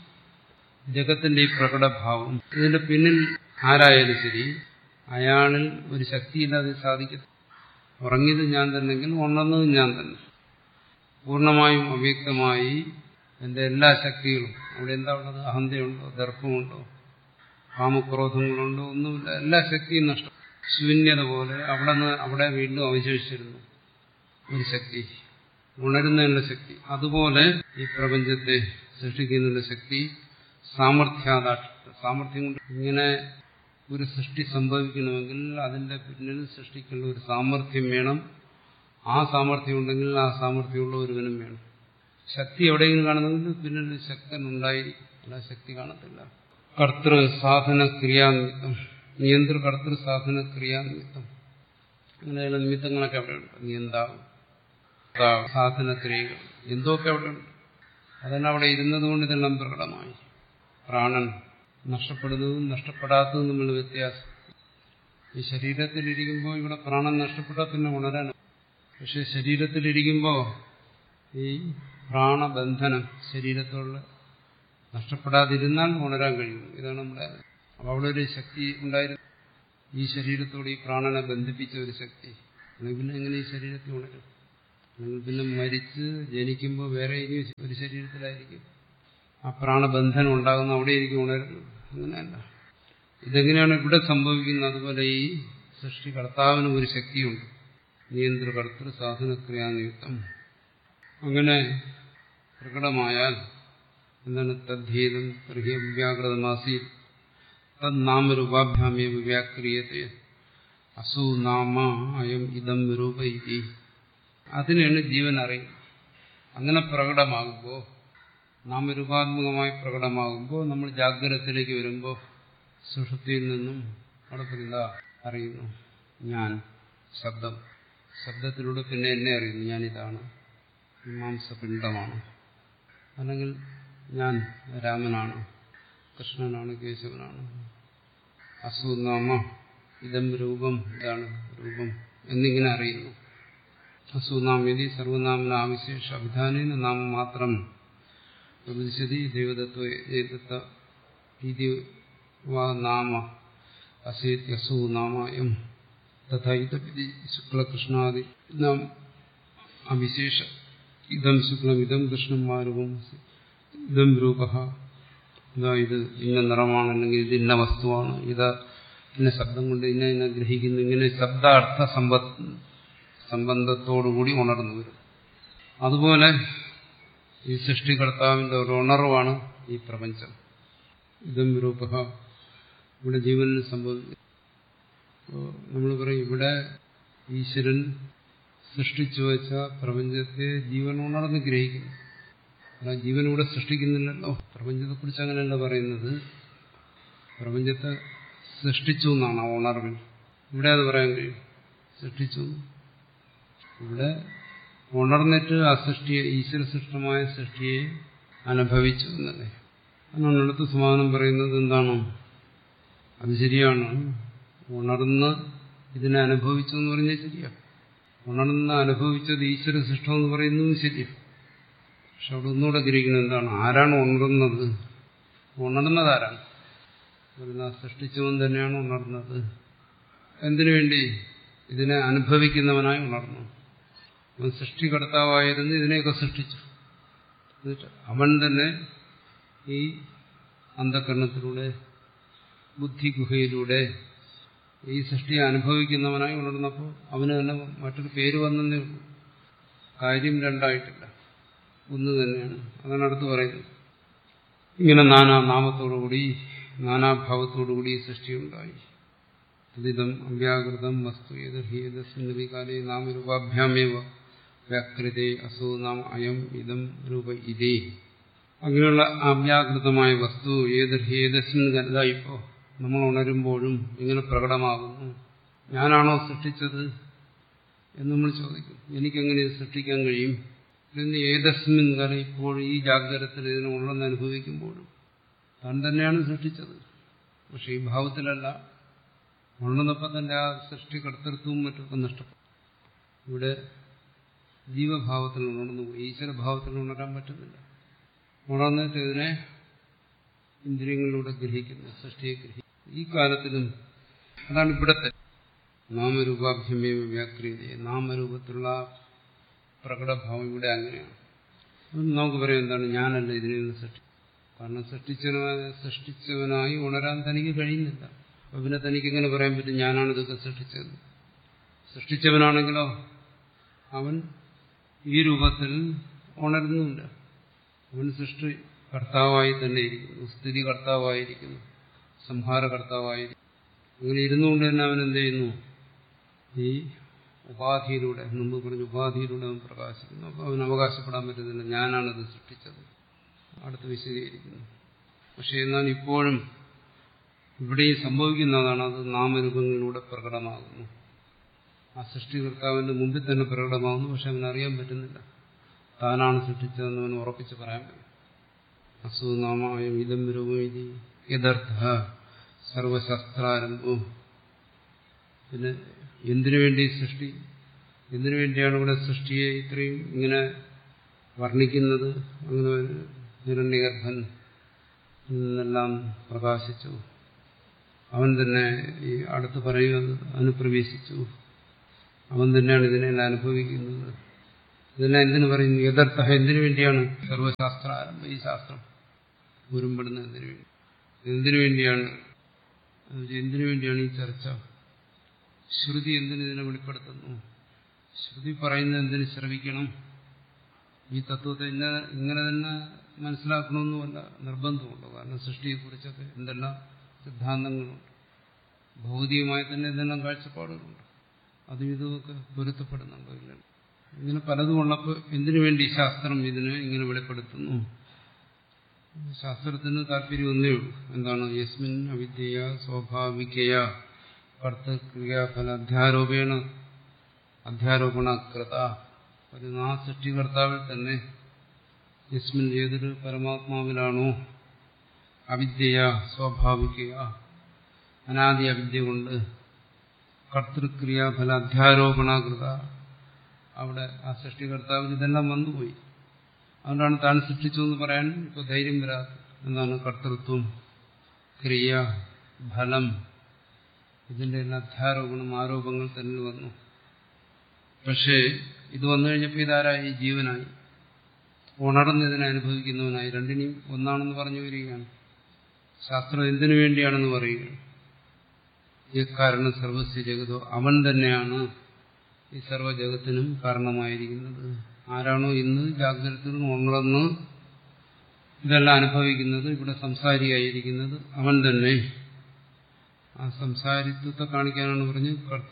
ജഗത്തിന്റെ ഈ പ്രകടഭാവം, ഇതിന്റെ പിന്നിൽ ആരായാലും ശരി, അയാളിൽ ഒരു ശക്തിയില്ലാതെ സാധിക്കത്തില്ല. ഉറങ്ങിയത് ഞാൻ തന്നെങ്കിൽ ഉണർന്നതും ഞാൻ തന്നെ. പൂർണ്ണമായും അവ്യക്തമായി എന്റെ എല്ലാ ശക്തികളും, അവിടെ എന്താ ഉള്ളത്? അഹന്തയുണ്ടോ? ദർപ്പമുണ്ടോ? കാമക്രോധങ്ങളുണ്ടോ? ഒന്നുമില്ല. എല്ലാ ശക്തിയും നഷ്ടം. ശൂന്യത പോലെ അവിടെ വീണ്ടും അവശേഷിച്ചിരുന്നു ഒരു ശക്തി, ഉണരുന്നതിനുള്ള ശക്തി. അതുപോലെ ഈ പ്രപഞ്ചത്തെ സൃഷ്ടിക്കുന്നതിനുള്ള ശക്തി സാമർഥ്യം കൊണ്ട്. ഇങ്ങനെ ഒരു സൃഷ്ടി സംഭവിക്കണമെങ്കിൽ അതിന്റെ പിന്നിൽ സൃഷ്ടിക്കേണ്ട ഒരു സാമർഥ്യം വേണം. ആ സാമർഥ്യം ഉണ്ടെങ്കിൽ ആ സാമർഥ്യമുള്ള ഒരുവനും വേണം. ശക്തി എവിടെയെങ്കിലും കാണുന്നെങ്കിൽ പിന്നിൽ ശക്തൻ ഉണ്ടായിരിക്കും, അല്ല ശക്തി കാണത്തില്ല. കർത്തൃ സാധന ക്രിയാനിമിത്തം, നിയന്ത്ര കർത്തൃ സാധന ക്രിയാനിമിത്തം, അങ്ങനെയുള്ള നിമിത്തങ്ങളൊക്കെ അവിടെയുണ്ട്. നിയന്താവ്, സാധന ക്രിയകൾ, എന്തൊക്കെ അവിടെയുണ്ട്. അതെല്ലാം അവിടെ ഇരുന്നതുകൊണ്ട് ഇതെല്ലാം പ്രകടമായി. പ്രാണൻ നഷ്ടപ്പെടുന്നതും നഷ്ടപ്പെടാത്തതും തമ്മിലുള്ള വ്യത്യാസം. ഈ ശരീരത്തിലിരിക്കുമ്പോൾ ഇവിടെ പ്രാണൻ നഷ്ടപ്പെട്ടാൽ പിന്നെ ഉണരാൻ. പക്ഷെ ശരീരത്തിലിരിക്കുമ്പോൾ ഈ പ്രാണബന്ധനം, ശരീരത്തോടുള്ള നഷ്ടപ്പെടാതിരുന്നാൽ ഉണരാൻ കഴിയും. ഇതാണ് നമ്മുടെ. അപ്പോൾ അവിടെ ഒരു ശക്തി ഉണ്ടായിരുന്നു, ഈ ശരീരത്തോട് ഈ പ്രാണനെ ബന്ധിപ്പിച്ച ഒരു ശക്തി. അല്ലെങ്കിൽ പിന്നെ എങ്ങനെ ഈ ശരീരത്തിൽ ഉണരും? അല്ലെങ്കിൽ പിന്നെ മരിച്ച് ജനിക്കുമ്പോൾ വേറെ ഇനി ഒരു ശരീരത്തിലായിരിക്കും ആ പ്രാണബന്ധനം ഉണ്ടാകുന്ന, അവിടെയായിരിക്കും ഉണരുന്നത്. അങ്ങനെയല്ല. ഇതെങ്ങനെയാണ് ഇവിടെ സംഭവിക്കുന്നത്? അതുപോലെ ഈ സൃഷ്ടികർത്താവിനും ഒരു ശക്തിയുണ്ട്, നിയന്ത്രകർത്തൃ സാധനക്രിയാനിയുക്തം. അങ്ങനെ പ്രകടമായാൽ എന്താണ്? തദ്ധേതം വ്യാകൃതമാസി തന്നാമരൂപാഭ്യാമേവ വ്യാക്രിയത്തെ അസൂ നാമ അയം ഇതം രൂപ ഇതി. അതിനാണ് ജീവൻ അറിയുന്നത്. അങ്ങനെ പ്രകടമാകുമ്പോൾ, നാമരൂപാത്മകമായി പ്രകടമാകുമ്പോൾ, നമ്മൾ ജാഗ്രതത്തിലേക്ക് വരുമ്പോൾ സുഷുപ്തിയിൽ നിന്നും അവിടെ പറയുന്ന അറിയുന്നു ഞാൻ ശബ്ദം, ശബ്ദത്തിലൂടെ പിന്നെ എന്നെ അറിയുന്നു, ഞാനിതാണ്, മീമാംസപിണ്ഡമാണ്, അല്ലെങ്കിൽ ഞാൻ രാമനാണ്, കൃഷ്ണനാണ്, കേശവനാണ്. അസൂനാമ ഇതം രൂപം, ഇതാണ് രൂപം എന്നിങ്ങനെ അറിയുന്നു. അസൂനാമേതി സർവനാമന ആവിശേഷ അഭിധാനേന നാമം മാത്രം പ്രവിശതി ദൈവതത്വ ഇതി വാ നാമ അസേത്യസൂനാമയം തഥാ ഇതി ശുക്ലകൃഷ്ണാദി നാം അവിശേഷ ഇതം ശുക്ലം ഇതം കൃഷ്ണം മാരൂപം ഇതം രൂപ. ഇതാ ഇത് ഇന്ന നിറമാണ്, അല്ലെങ്കിൽ ഇത് ഇന്ന വസ്തുവാണ്, ഇത് ഇന്ന ശബ്ദം കൊണ്ട് ഇന്ന ഗ്രഹിക്കുന്നു. ഇങ്ങനെ ശബ്ദാർത്ഥ സംബന്ധത്തോടുകൂടി ഉണർന്നു വരും. അതുപോലെ ഈ സൃഷ്ടികർത്താവിന്റെ ഒരു ഉണർവാണ് ഈ പ്രപഞ്ചം. ഇതം രൂപ ഇവിടെ ജീവനിൽ സംഭവിക്കുന്നു. നമ്മൾ പറയും ഇവിടെ ഈശ്വരൻ സൃഷ്ടിച്ചു വെച്ച പ്രപഞ്ചത്തെ ജീവൻ ഉണർന്ന് ഗ്രഹിക്കുന്നു. എന്നാൽ ജീവൻ ഇവിടെ സൃഷ്ടിക്കുന്നില്ലല്ലോ. പ്രപഞ്ചത്തെക്കുറിച്ച് അങ്ങനെയല്ല പറയുന്നത്, പ്രപഞ്ചത്തെ സൃഷ്ടിച്ചു എന്നാണ് ആ ഉണർവിൽ. ഇവിടെ അത് പറയാൻ കഴിയും, സൃഷ്ടിച്ചു. ഇവിടെ ഉണർന്നിട്ട് ആ സൃഷ്ടിയെ, ഈശ്വരസൃഷ്ടമായ സൃഷ്ടിയെ അനുഭവിച്ചു എന്നല്ലേ. അതിനാണ് അടുത്ത സമാധാനം പറയുന്നത്. എന്താണോ അത് ശരിയാണ്, ഉണർന്ന് ഇതിനെ അനുഭവിച്ചു എന്ന് പറഞ്ഞാൽ ശരിയാ. ഉണർന്ന് അനുഭവിച്ചത് ഈശ്വര സൃഷ്ടം എന്ന് പറയുന്നതും ശരിയാണ്. പക്ഷെ അവിടെ ഒന്നുകൂടെ ഗ്രഹിക്കുന്നത് എന്താണ്? ആരാണ് ഉണർന്നത്? ഉണർന്നത് ആരാണ്? സൃഷ്ടിച്ചവൻ തന്നെയാണ് ഉണർന്നത്. എന്തിനു വേണ്ടി? ഇതിനെ അനുഭവിക്കുന്നവനായി ഉണർന്നു. അവൻ സൃഷ്ടികർത്താവായിരുന്നു, ഇതിനെയൊക്കെ സൃഷ്ടിച്ചു. അവൻ തന്നെ ഈ അന്ധകരണത്തിലൂടെ, ബുദ്ധിഗുഹയിലൂടെ ഈ സൃഷ്ടിയെ അനുഭവിക്കുന്നവനായി ഉണർന്നപ്പോൾ അവന് തന്നെ മറ്റൊരു പേര് വന്നതേ ഉള്ളൂ. കാര്യം രണ്ടായിട്ടില്ല, ഒന്ന് തന്നെയാണ്. അതാണ് അടുത്ത് പറയുന്നത്. ഇങ്ങനെ നാനാനാമത്തോടുകൂടി, നാനാഭാവത്തോടുകൂടി ഈ സൃഷ്ടിയുണ്ടായി. തദിതം അവ്യാകൃതം വസ്തു യഥസ്മിന്നവികാലേ നാമരൂപാഭ്യാമേവ വ്യാകൃതേ അസോ നാമ അയം ഇതം രൂപ ഇതേ. അങ്ങനെയുള്ള അവ്യാകൃതമായ വസ്തു ഏതസ്മിൻ ഇപ്പോ നമ്മൾ ഉണരുമ്പോഴും ഇങ്ങനെ പ്രകടമാകുന്നു. ഞാനാണോ സൃഷ്ടിച്ചത് എന്ന് നമ്മൾ ചോദിക്കും. എനിക്കെങ്ങനെ ഇത് സൃഷ്ടിക്കാൻ കഴിയും? എന്ന് ഏതസ്മിൻ കാലം, ഇപ്പോൾ ഈ ജാഗ്രതത്തിൽ ഇതിനെ ഉണർന്ന് അനുഭവിക്കുമ്പോഴും താൻ തന്നെയാണ് സൃഷ്ടിച്ചത്. പക്ഷെ ഈ ഭാവത്തിലല്ല. ഉണർന്നപ്പോൾ തന്നെ ആ സൃഷ്ടികർത്തൃത്വവും മറ്റൊക്കെ നഷ്ടപ്പെട്ടു. ഇവിടെ ജീവഭാവത്തിൽ ഉണർന്നു, ഈശ്വരഭാവത്തിൽ ഉണരാൻ പറ്റുന്നില്ല. ഉണർന്നിട്ട് ഇതിനെ ഇന്ദ്രിയങ്ങളിലൂടെ ഗ്രഹിക്കുന്നു, സൃഷ്ടിയെ ഗ്രഹിക്കുന്നു. ഈ കാലത്തിലും അതാണ് ഇവിടത്തെ നാമരൂപാഭ്യമേവ വ്യാക്രിയതയെ. നാമരൂപത്തിലുള്ള പ്രകടഭാവം ഇവിടെ അങ്ങനെയാണ്. നമുക്ക് പറയാം എന്താണ്? ഞാനല്ല ഇതിനെ സൃഷ്ടി. കാരണം സൃഷ്ടിച്ചവനായി ഉണരാൻ തനിക്ക് കഴിയുന്നില്ല. അപ്പൊ പിന്നെ തനിക്ക് എങ്ങനെ പറയാൻ പറ്റും ഞാനാണ് ഇതൊക്കെ സൃഷ്ടിച്ചത്? സൃഷ്ടിച്ചവനാണെങ്കിലോ അവൻ ഈ രൂപത്തിൽ ഉണരുന്നുമില്ല. അവൻ സൃഷ്ടി കർത്താവായി തന്നെ ഇരിക്കുന്നു, സ്ഥിതി കർത്താവായിരിക്കുന്നു, സംഹാരകർത്താവായിരിക്കുന്നു. അങ്ങനെ ഇരുന്നുകൊണ്ട് തന്നെ അവൻ എന്ത് ചെയ്യുന്നു? ഈ ഉപാധിയിലൂടെ, മുമ്പ് പറഞ്ഞ ഉപാധിയിലൂടെ അവൻ പ്രകാശിക്കുന്നു. അപ്പോൾ അവൻ അവകാശപ്പെടാൻ പറ്റുന്നില്ല ഞാനാണിത് സൃഷ്ടിച്ചത്. അടുത്ത് വിശദീകരിക്കുന്നു. പക്ഷെ എന്നാൽ ഇപ്പോഴും ഇവിടെ സംഭവിക്കുന്നതാണ്, അത് നാമരൂപങ്ങളിലൂടെ പ്രകടമാകുന്നു. ആ സൃഷ്ടികർത്താവിന്റെ മുമ്പിൽ തന്നെ പ്രകടമാകുന്നു. പക്ഷെ അവനറിയാൻ പറ്റുന്നില്ല താനാണ് സൃഷ്ടിച്ചതെന്ന് അവന് ഉറപ്പിച്ച് പറയാൻ പറ്റും. അസുനാമായം ഇതം രൂപം ഇത് യഥർത്ഥ സർവശാസ്ത്രാരംഭവും. പിന്നെ എന്തിനു വേണ്ടി സൃഷ്ടി? എന്തിനു വേണ്ടിയാണ് ഇവിടെ സൃഷ്ടിയെ ഇത്രയും ഇങ്ങനെ വർണ്ണിക്കുന്നത്? അങ്ങനെ ഹിരണ്യഗർഭൻ നിന്നെല്ലാം പ്രകാശിച്ചു. അവൻ തന്നെ ഈ അടുത്ത് പറയുന്നത് അനുപ്രവേശിച്ചു. അവൻ തന്നെയാണ് ഇതിനെല്ലാം അനുഭവിക്കുന്നത്. ഇതെല്ലാം എന്തിനു പറയുന്നു? യഥാർത്ഥ എന്തിനു വേണ്ടിയാണ് സർവശാസ്ത്ര ആരംഭം? ഈ ശാസ്ത്രം ഉരുമ്പെടുന്നത് എന്തിനു വേണ്ടി? എന്തിനു വേണ്ടിയാണ്? എന്തിനു വേണ്ടിയാണ് ഈ ചർച്ച? ശ്രുതി എന്തിനു ഇതിനെ വെളിപ്പെടുത്തുന്നു? ശ്രുതി പറയുന്നത് എന്തിനു ശ്രവിക്കണം? ഈ തത്വത്തെ ഇങ്ങനെ തന്നെ മനസ്സിലാക്കണമെന്നുമല്ല നിർബന്ധമുണ്ട്. കാരണം സൃഷ്ടിയെക്കുറിച്ചൊക്കെ എന്തെല്ലാം സിദ്ധാന്തങ്ങളുണ്ട്, ഭൗതികമായി തന്നെ എന്തെല്ലാം കാഴ്ചപ്പാടുകളുണ്ട്. അതും ഇതുമൊക്കെ പൊരുത്തപ്പെടുന്നുണ്ടോ? ഇല്ല. ഇങ്ങനെ പലതും ഉള്ളപ്പോൾ എന്തിനു വേണ്ടി ശാസ്ത്രം ഇതിനെ ഇങ്ങനെ വെളിപ്പെടുത്തുന്നു? ശാസ്ത്രത്തിന് താല്പര്യം ഒന്നേ ഉള്ളൂ. എന്താണ്? യസ്മിൻ അവിദ്യയ സ്വാഭാവികയ കർത്തൃക്രിയാഫല അധ്യാരോപണകൃത. ഒരു ആ സൃഷ്ടികർത്താവിൽ തന്നെ യസ്മിൻ ഏതൊരു പരമാത്മാവിലാണോ അവിദ്യയ സ്വാഭാവികയ അനാദി അവിദ്യ കൊണ്ട് കർത്തൃക്രിയാഫല അധ്യാരോപണകൃത, അവിടെ ആ സൃഷ്ടികർത്താവിന് ഇതെല്ലാം വന്നുപോയി. അതുകൊണ്ടാണ് താൻ സൃഷ്ടിച്ചു എന്ന് പറയാൻ ഇപ്പോൾ ധൈര്യം വരാത്തത്. എന്താണ്? കർത്തൃത്വം, ക്രിയ, ഫലം, ഇതിന്റെ എല്ലാം അധ്യാരോപണം, ആരോപങ്ങൾ തന്നെ വന്നു. പക്ഷേ ഇത് വന്നു കഴിഞ്ഞപ്പോൾ ഇതാരായി? ജീവനായി, ഉണർന്ന് ഇതിനെ അനുഭവിക്കുന്നവനായി. രണ്ടിനെയും ഒന്നാണെന്ന് പറഞ്ഞു വരികയാണ്. ശാസ്ത്രം എന്തിനു വേണ്ടിയാണെന്ന് പറയുകയാണ്. ഈ കാരണം സർവസ്യ ജഗതോ, അവൻ തന്നെയാണ് ഈ സർവ്വജഗത്തിനും കാരണമായിരിക്കുന്നത്. ആരാണോ ഇന്ന് ജാഗ്രതയിൽ ഉണർന്ന് ഇതെല്ലാം അനുഭവിക്കുന്നത്, ഇവിടെ സംസാരിയായിരിക്കുന്നത് അവൻ തന്നെ. ആ സംസാരിത്വത്തെ കാണിക്കാനാണ് പറഞ്ഞ്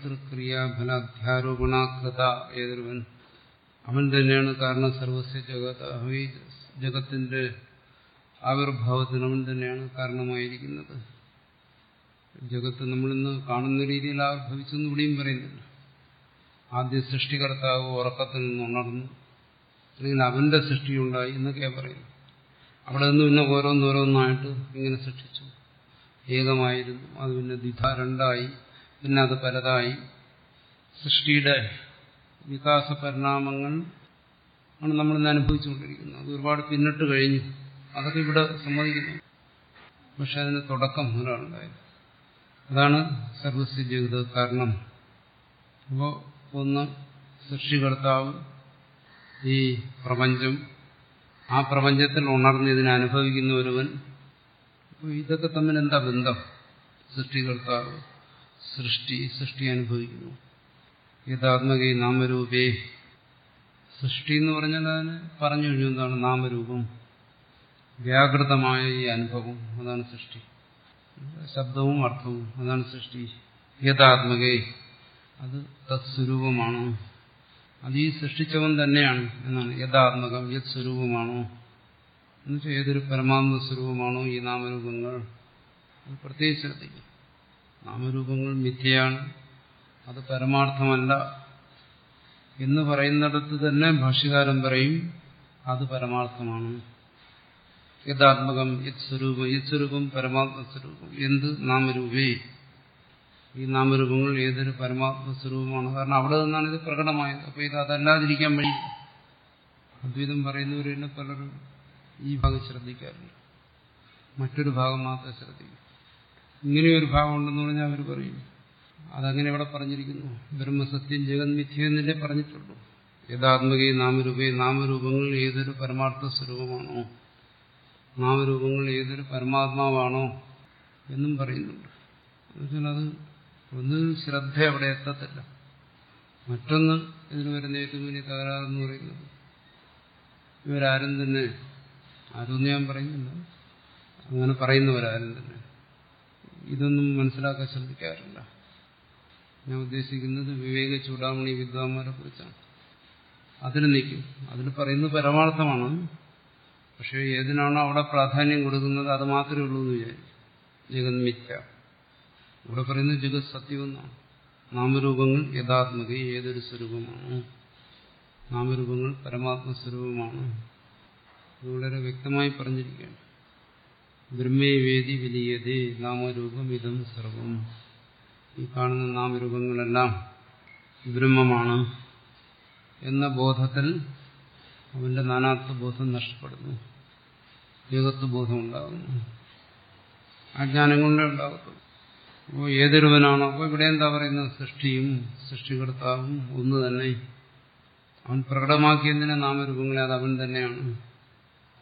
കർത്തൃക്രിയാഫലാധ്യാരോപണാകൃത ഏതൊരുവൻ, അവൻ തന്നെയാണ് കാരണം സർവസ്യ ജഗത്, ഈ ജഗത്തിന്റെ ആവിർഭാവത്തിന് അവൻ തന്നെയാണ് കാരണമായിരിക്കുന്നത്. ജഗത്ത് നമ്മളിന്ന് കാണുന്ന രീതിയിൽ ആവിർഭവിച്ചെന്ന് ഇവിടെയും പറയുന്നില്ല. ആദ്യം സൃഷ്ടികർത്താവ് ഉറക്കത്തിൽ നിന്ന് ഉണർന്നു, അല്ലെങ്കിൽ അവന്റെ സൃഷ്ടിയുണ്ടായി എന്നൊക്കെ പറയുന്നു. അവിടെ നിന്ന് പിന്നെ ഓരോന്നോരോന്നായിട്ട് ഇങ്ങനെ സൃഷ്ടിച്ചു. ഏകമായിരുന്നു, അത് പിന്നെ രണ്ടായി, പിന്നെ അത് പലതായി. സൃഷ്ടിയുടെ വികാസ പരിണാമങ്ങൾ ആണ് നമ്മളിന്ന് അനുഭവിച്ചുകൊണ്ടിരിക്കുന്നത്. അത് ഒരുപാട് പിന്നിട്ട് കഴിഞ്ഞു, അതൊക്കെ ഇവിടെ സമ്മതിക്കുന്നു. പക്ഷെ അതിന് തുടക്കം ഒരാളുണ്ടായിരുന്നു. അതാണ് സർവസ്യ ജഗത് കാരണം. അപ്പോൾ ഒന്ന് സൃഷ്ടികർത്താവ്, ഈ പ്രപഞ്ചം, ആ പ്രപഞ്ചത്തിൽ ഉണർന്ന് ഇതിനെ അനുഭവിക്കുന്ന ഒരുവൻ. ഇതൊക്കെ തമ്മിൽ എന്താ ബന്ധം? സൃഷ്ടികർത്താവ്, സൃഷ്ടി അനുഭവിക്കുന്നു. യഥാത്മകേ നാമരൂപേ, സൃഷ്ടി എന്ന് പറഞ്ഞാൽ അതിന് പറഞ്ഞു കഴിഞ്ഞു എന്താണ്? നാമരൂപം, വ്യാകൃതമായ ഈ അനുഭവം, അതാണ് സൃഷ്ടി. ശബ്ദവും അർത്ഥവും, അതാണ് സൃഷ്ടി. യഥാത്മകേ, അത് തത്സ്വരൂപമാണോ, അത് ഈ സൃഷ്ടിച്ചവൻ തന്നെയാണ് എന്നാണ്. യഥാത്മകം, യത് സ്വരൂപമാണോ എന്നുവെച്ചാൽ ഏതൊരു പരമാത്മ സ്വരൂപമാണോ ഈ നാമരൂപങ്ങൾ, അത് പ്രത്യേകിച്ച് ശ്രദ്ധിക്കും. നാമരൂപങ്ങൾ മിഥ്യയാണ്, അത് പരമാർത്ഥമല്ല എന്ന് പറയുന്നിടത്ത് തന്നെ ഭാഷ്യകാരൻ പറയും അത് പരമാർത്ഥമാണ്. യഥാത്മകം, യത് സ്വരൂപം, യത് സ്വരൂപം പരമാത്മസ്വരൂപം. എന്ത്? നാമരൂപേ, ഈ നാമരൂപങ്ങൾ ഏതൊരു പരമാത്മസ്വരൂപമാണ്. കാരണം അവിടെ നിന്നാണ് ഇത് പ്രകടമായത്. അപ്പോൾ ഇത് അതല്ലാതിരിക്കാൻ വഴി. അദ്വൈതം പറയുന്നവരെന്നെ പലരും ഈ ഭാഗം ശ്രദ്ധിക്കാറില്ല, മറ്റൊരു ഭാഗം മാത്രം ശ്രദ്ധിക്കും. ഇങ്ങനെയൊരു ഭാഗം ഉണ്ടെന്ന് പറഞ്ഞാൽ അവർ പറയും അതങ്ങനെ ഇവിടെ പറഞ്ഞിരിക്കുന്നു. ബ്രഹ്മസത്യം ജഗന്മിഥ്യ എന്നല്ലേ പറഞ്ഞിട്ടുള്ളൂ. യഥാത്മകേ നാമരൂപേ, നാമരൂപങ്ങൾ ഏതൊരു പരമാർത്ഥ സ്വരൂപമാണോ, നാമരൂപങ്ങൾ ഏതൊരു പരമാത്മാവാണോ എന്നും പറയുന്നുണ്ട്. എന്നുവെച്ചാൽ അത് ഒന്ന് ശ്രദ്ധ അവിടെ എത്തത്തില്ല. മറ്റൊന്ന് ഇതിന് വരുന്ന ഏറ്റവും വലിയ തകരാറെന്ന് പറയുന്നത് ഇവരാരും തന്നെ, ആരും ഞാൻ പറയുന്നില്ല, അങ്ങനെ പറയുന്നവരാരും തന്നെ ഇതൊന്നും മനസ്സിലാക്കാൻ ശ്രമിക്കാറില്ല. ഞാൻ ഉദ്ദേശിക്കുന്നത് വിവേക ചൂടാമണി വിദ്വാന്മാരെ കുറിച്ചാണ്. അതിന് നിൽക്കും, അതിൽ പറയുന്നത് പരമാർത്ഥമാണ്. പക്ഷെ ഏതിനാണോ അവിടെ പ്രാധാന്യം കൊടുക്കുന്നത് അത് മാത്രമേ ഉള്ളൂ എന്ന് വിചാരിക്കും. ജഗന്മിഥ്യ, ഇവിടെ പറയുന്നത് ജഗത് സത്യമെന്നാണ്. നാമരൂപങ്ങൾ യഥാത്മക, ഏതൊരു സ്വരൂപമാണ്, നാമരൂപങ്ങൾ പരമാത്മസ്വരൂപമാണ്. അത് വളരെ വ്യക്തമായി പറഞ്ഞിരിക്കുകയാണ്. ബ്രഹ്മേ വേദി വിലീയതേ നാമരൂപം ഇതം സർവം. ഈ കാണുന്ന നാമരൂപങ്ങളെല്ലാം ബ്രഹ്മമാണ് എന്ന ബോധത്തിൽ അവന്റെ നാനാത്വ ബോധം നഷ്ടപ്പെടുന്നു, ഏകത്വ ബോധം ഉണ്ടാകുന്നു. ആ ജ്ഞാനം കൊണ്ടേ ഉണ്ടാകത്തുള്ളൂ. അപ്പോൾ ഏതൊരുവനാണോ, അപ്പോൾ ഇവിടെ എന്താ പറയുന്നത്, സൃഷ്ടിയും സൃഷ്ടികർത്താവും ഒന്ന് തന്നെ. അവൻ പ്രകടമാക്കിയതിനെ നാമരൂപങ്ങളെ അത് അവൻ തന്നെയാണ്.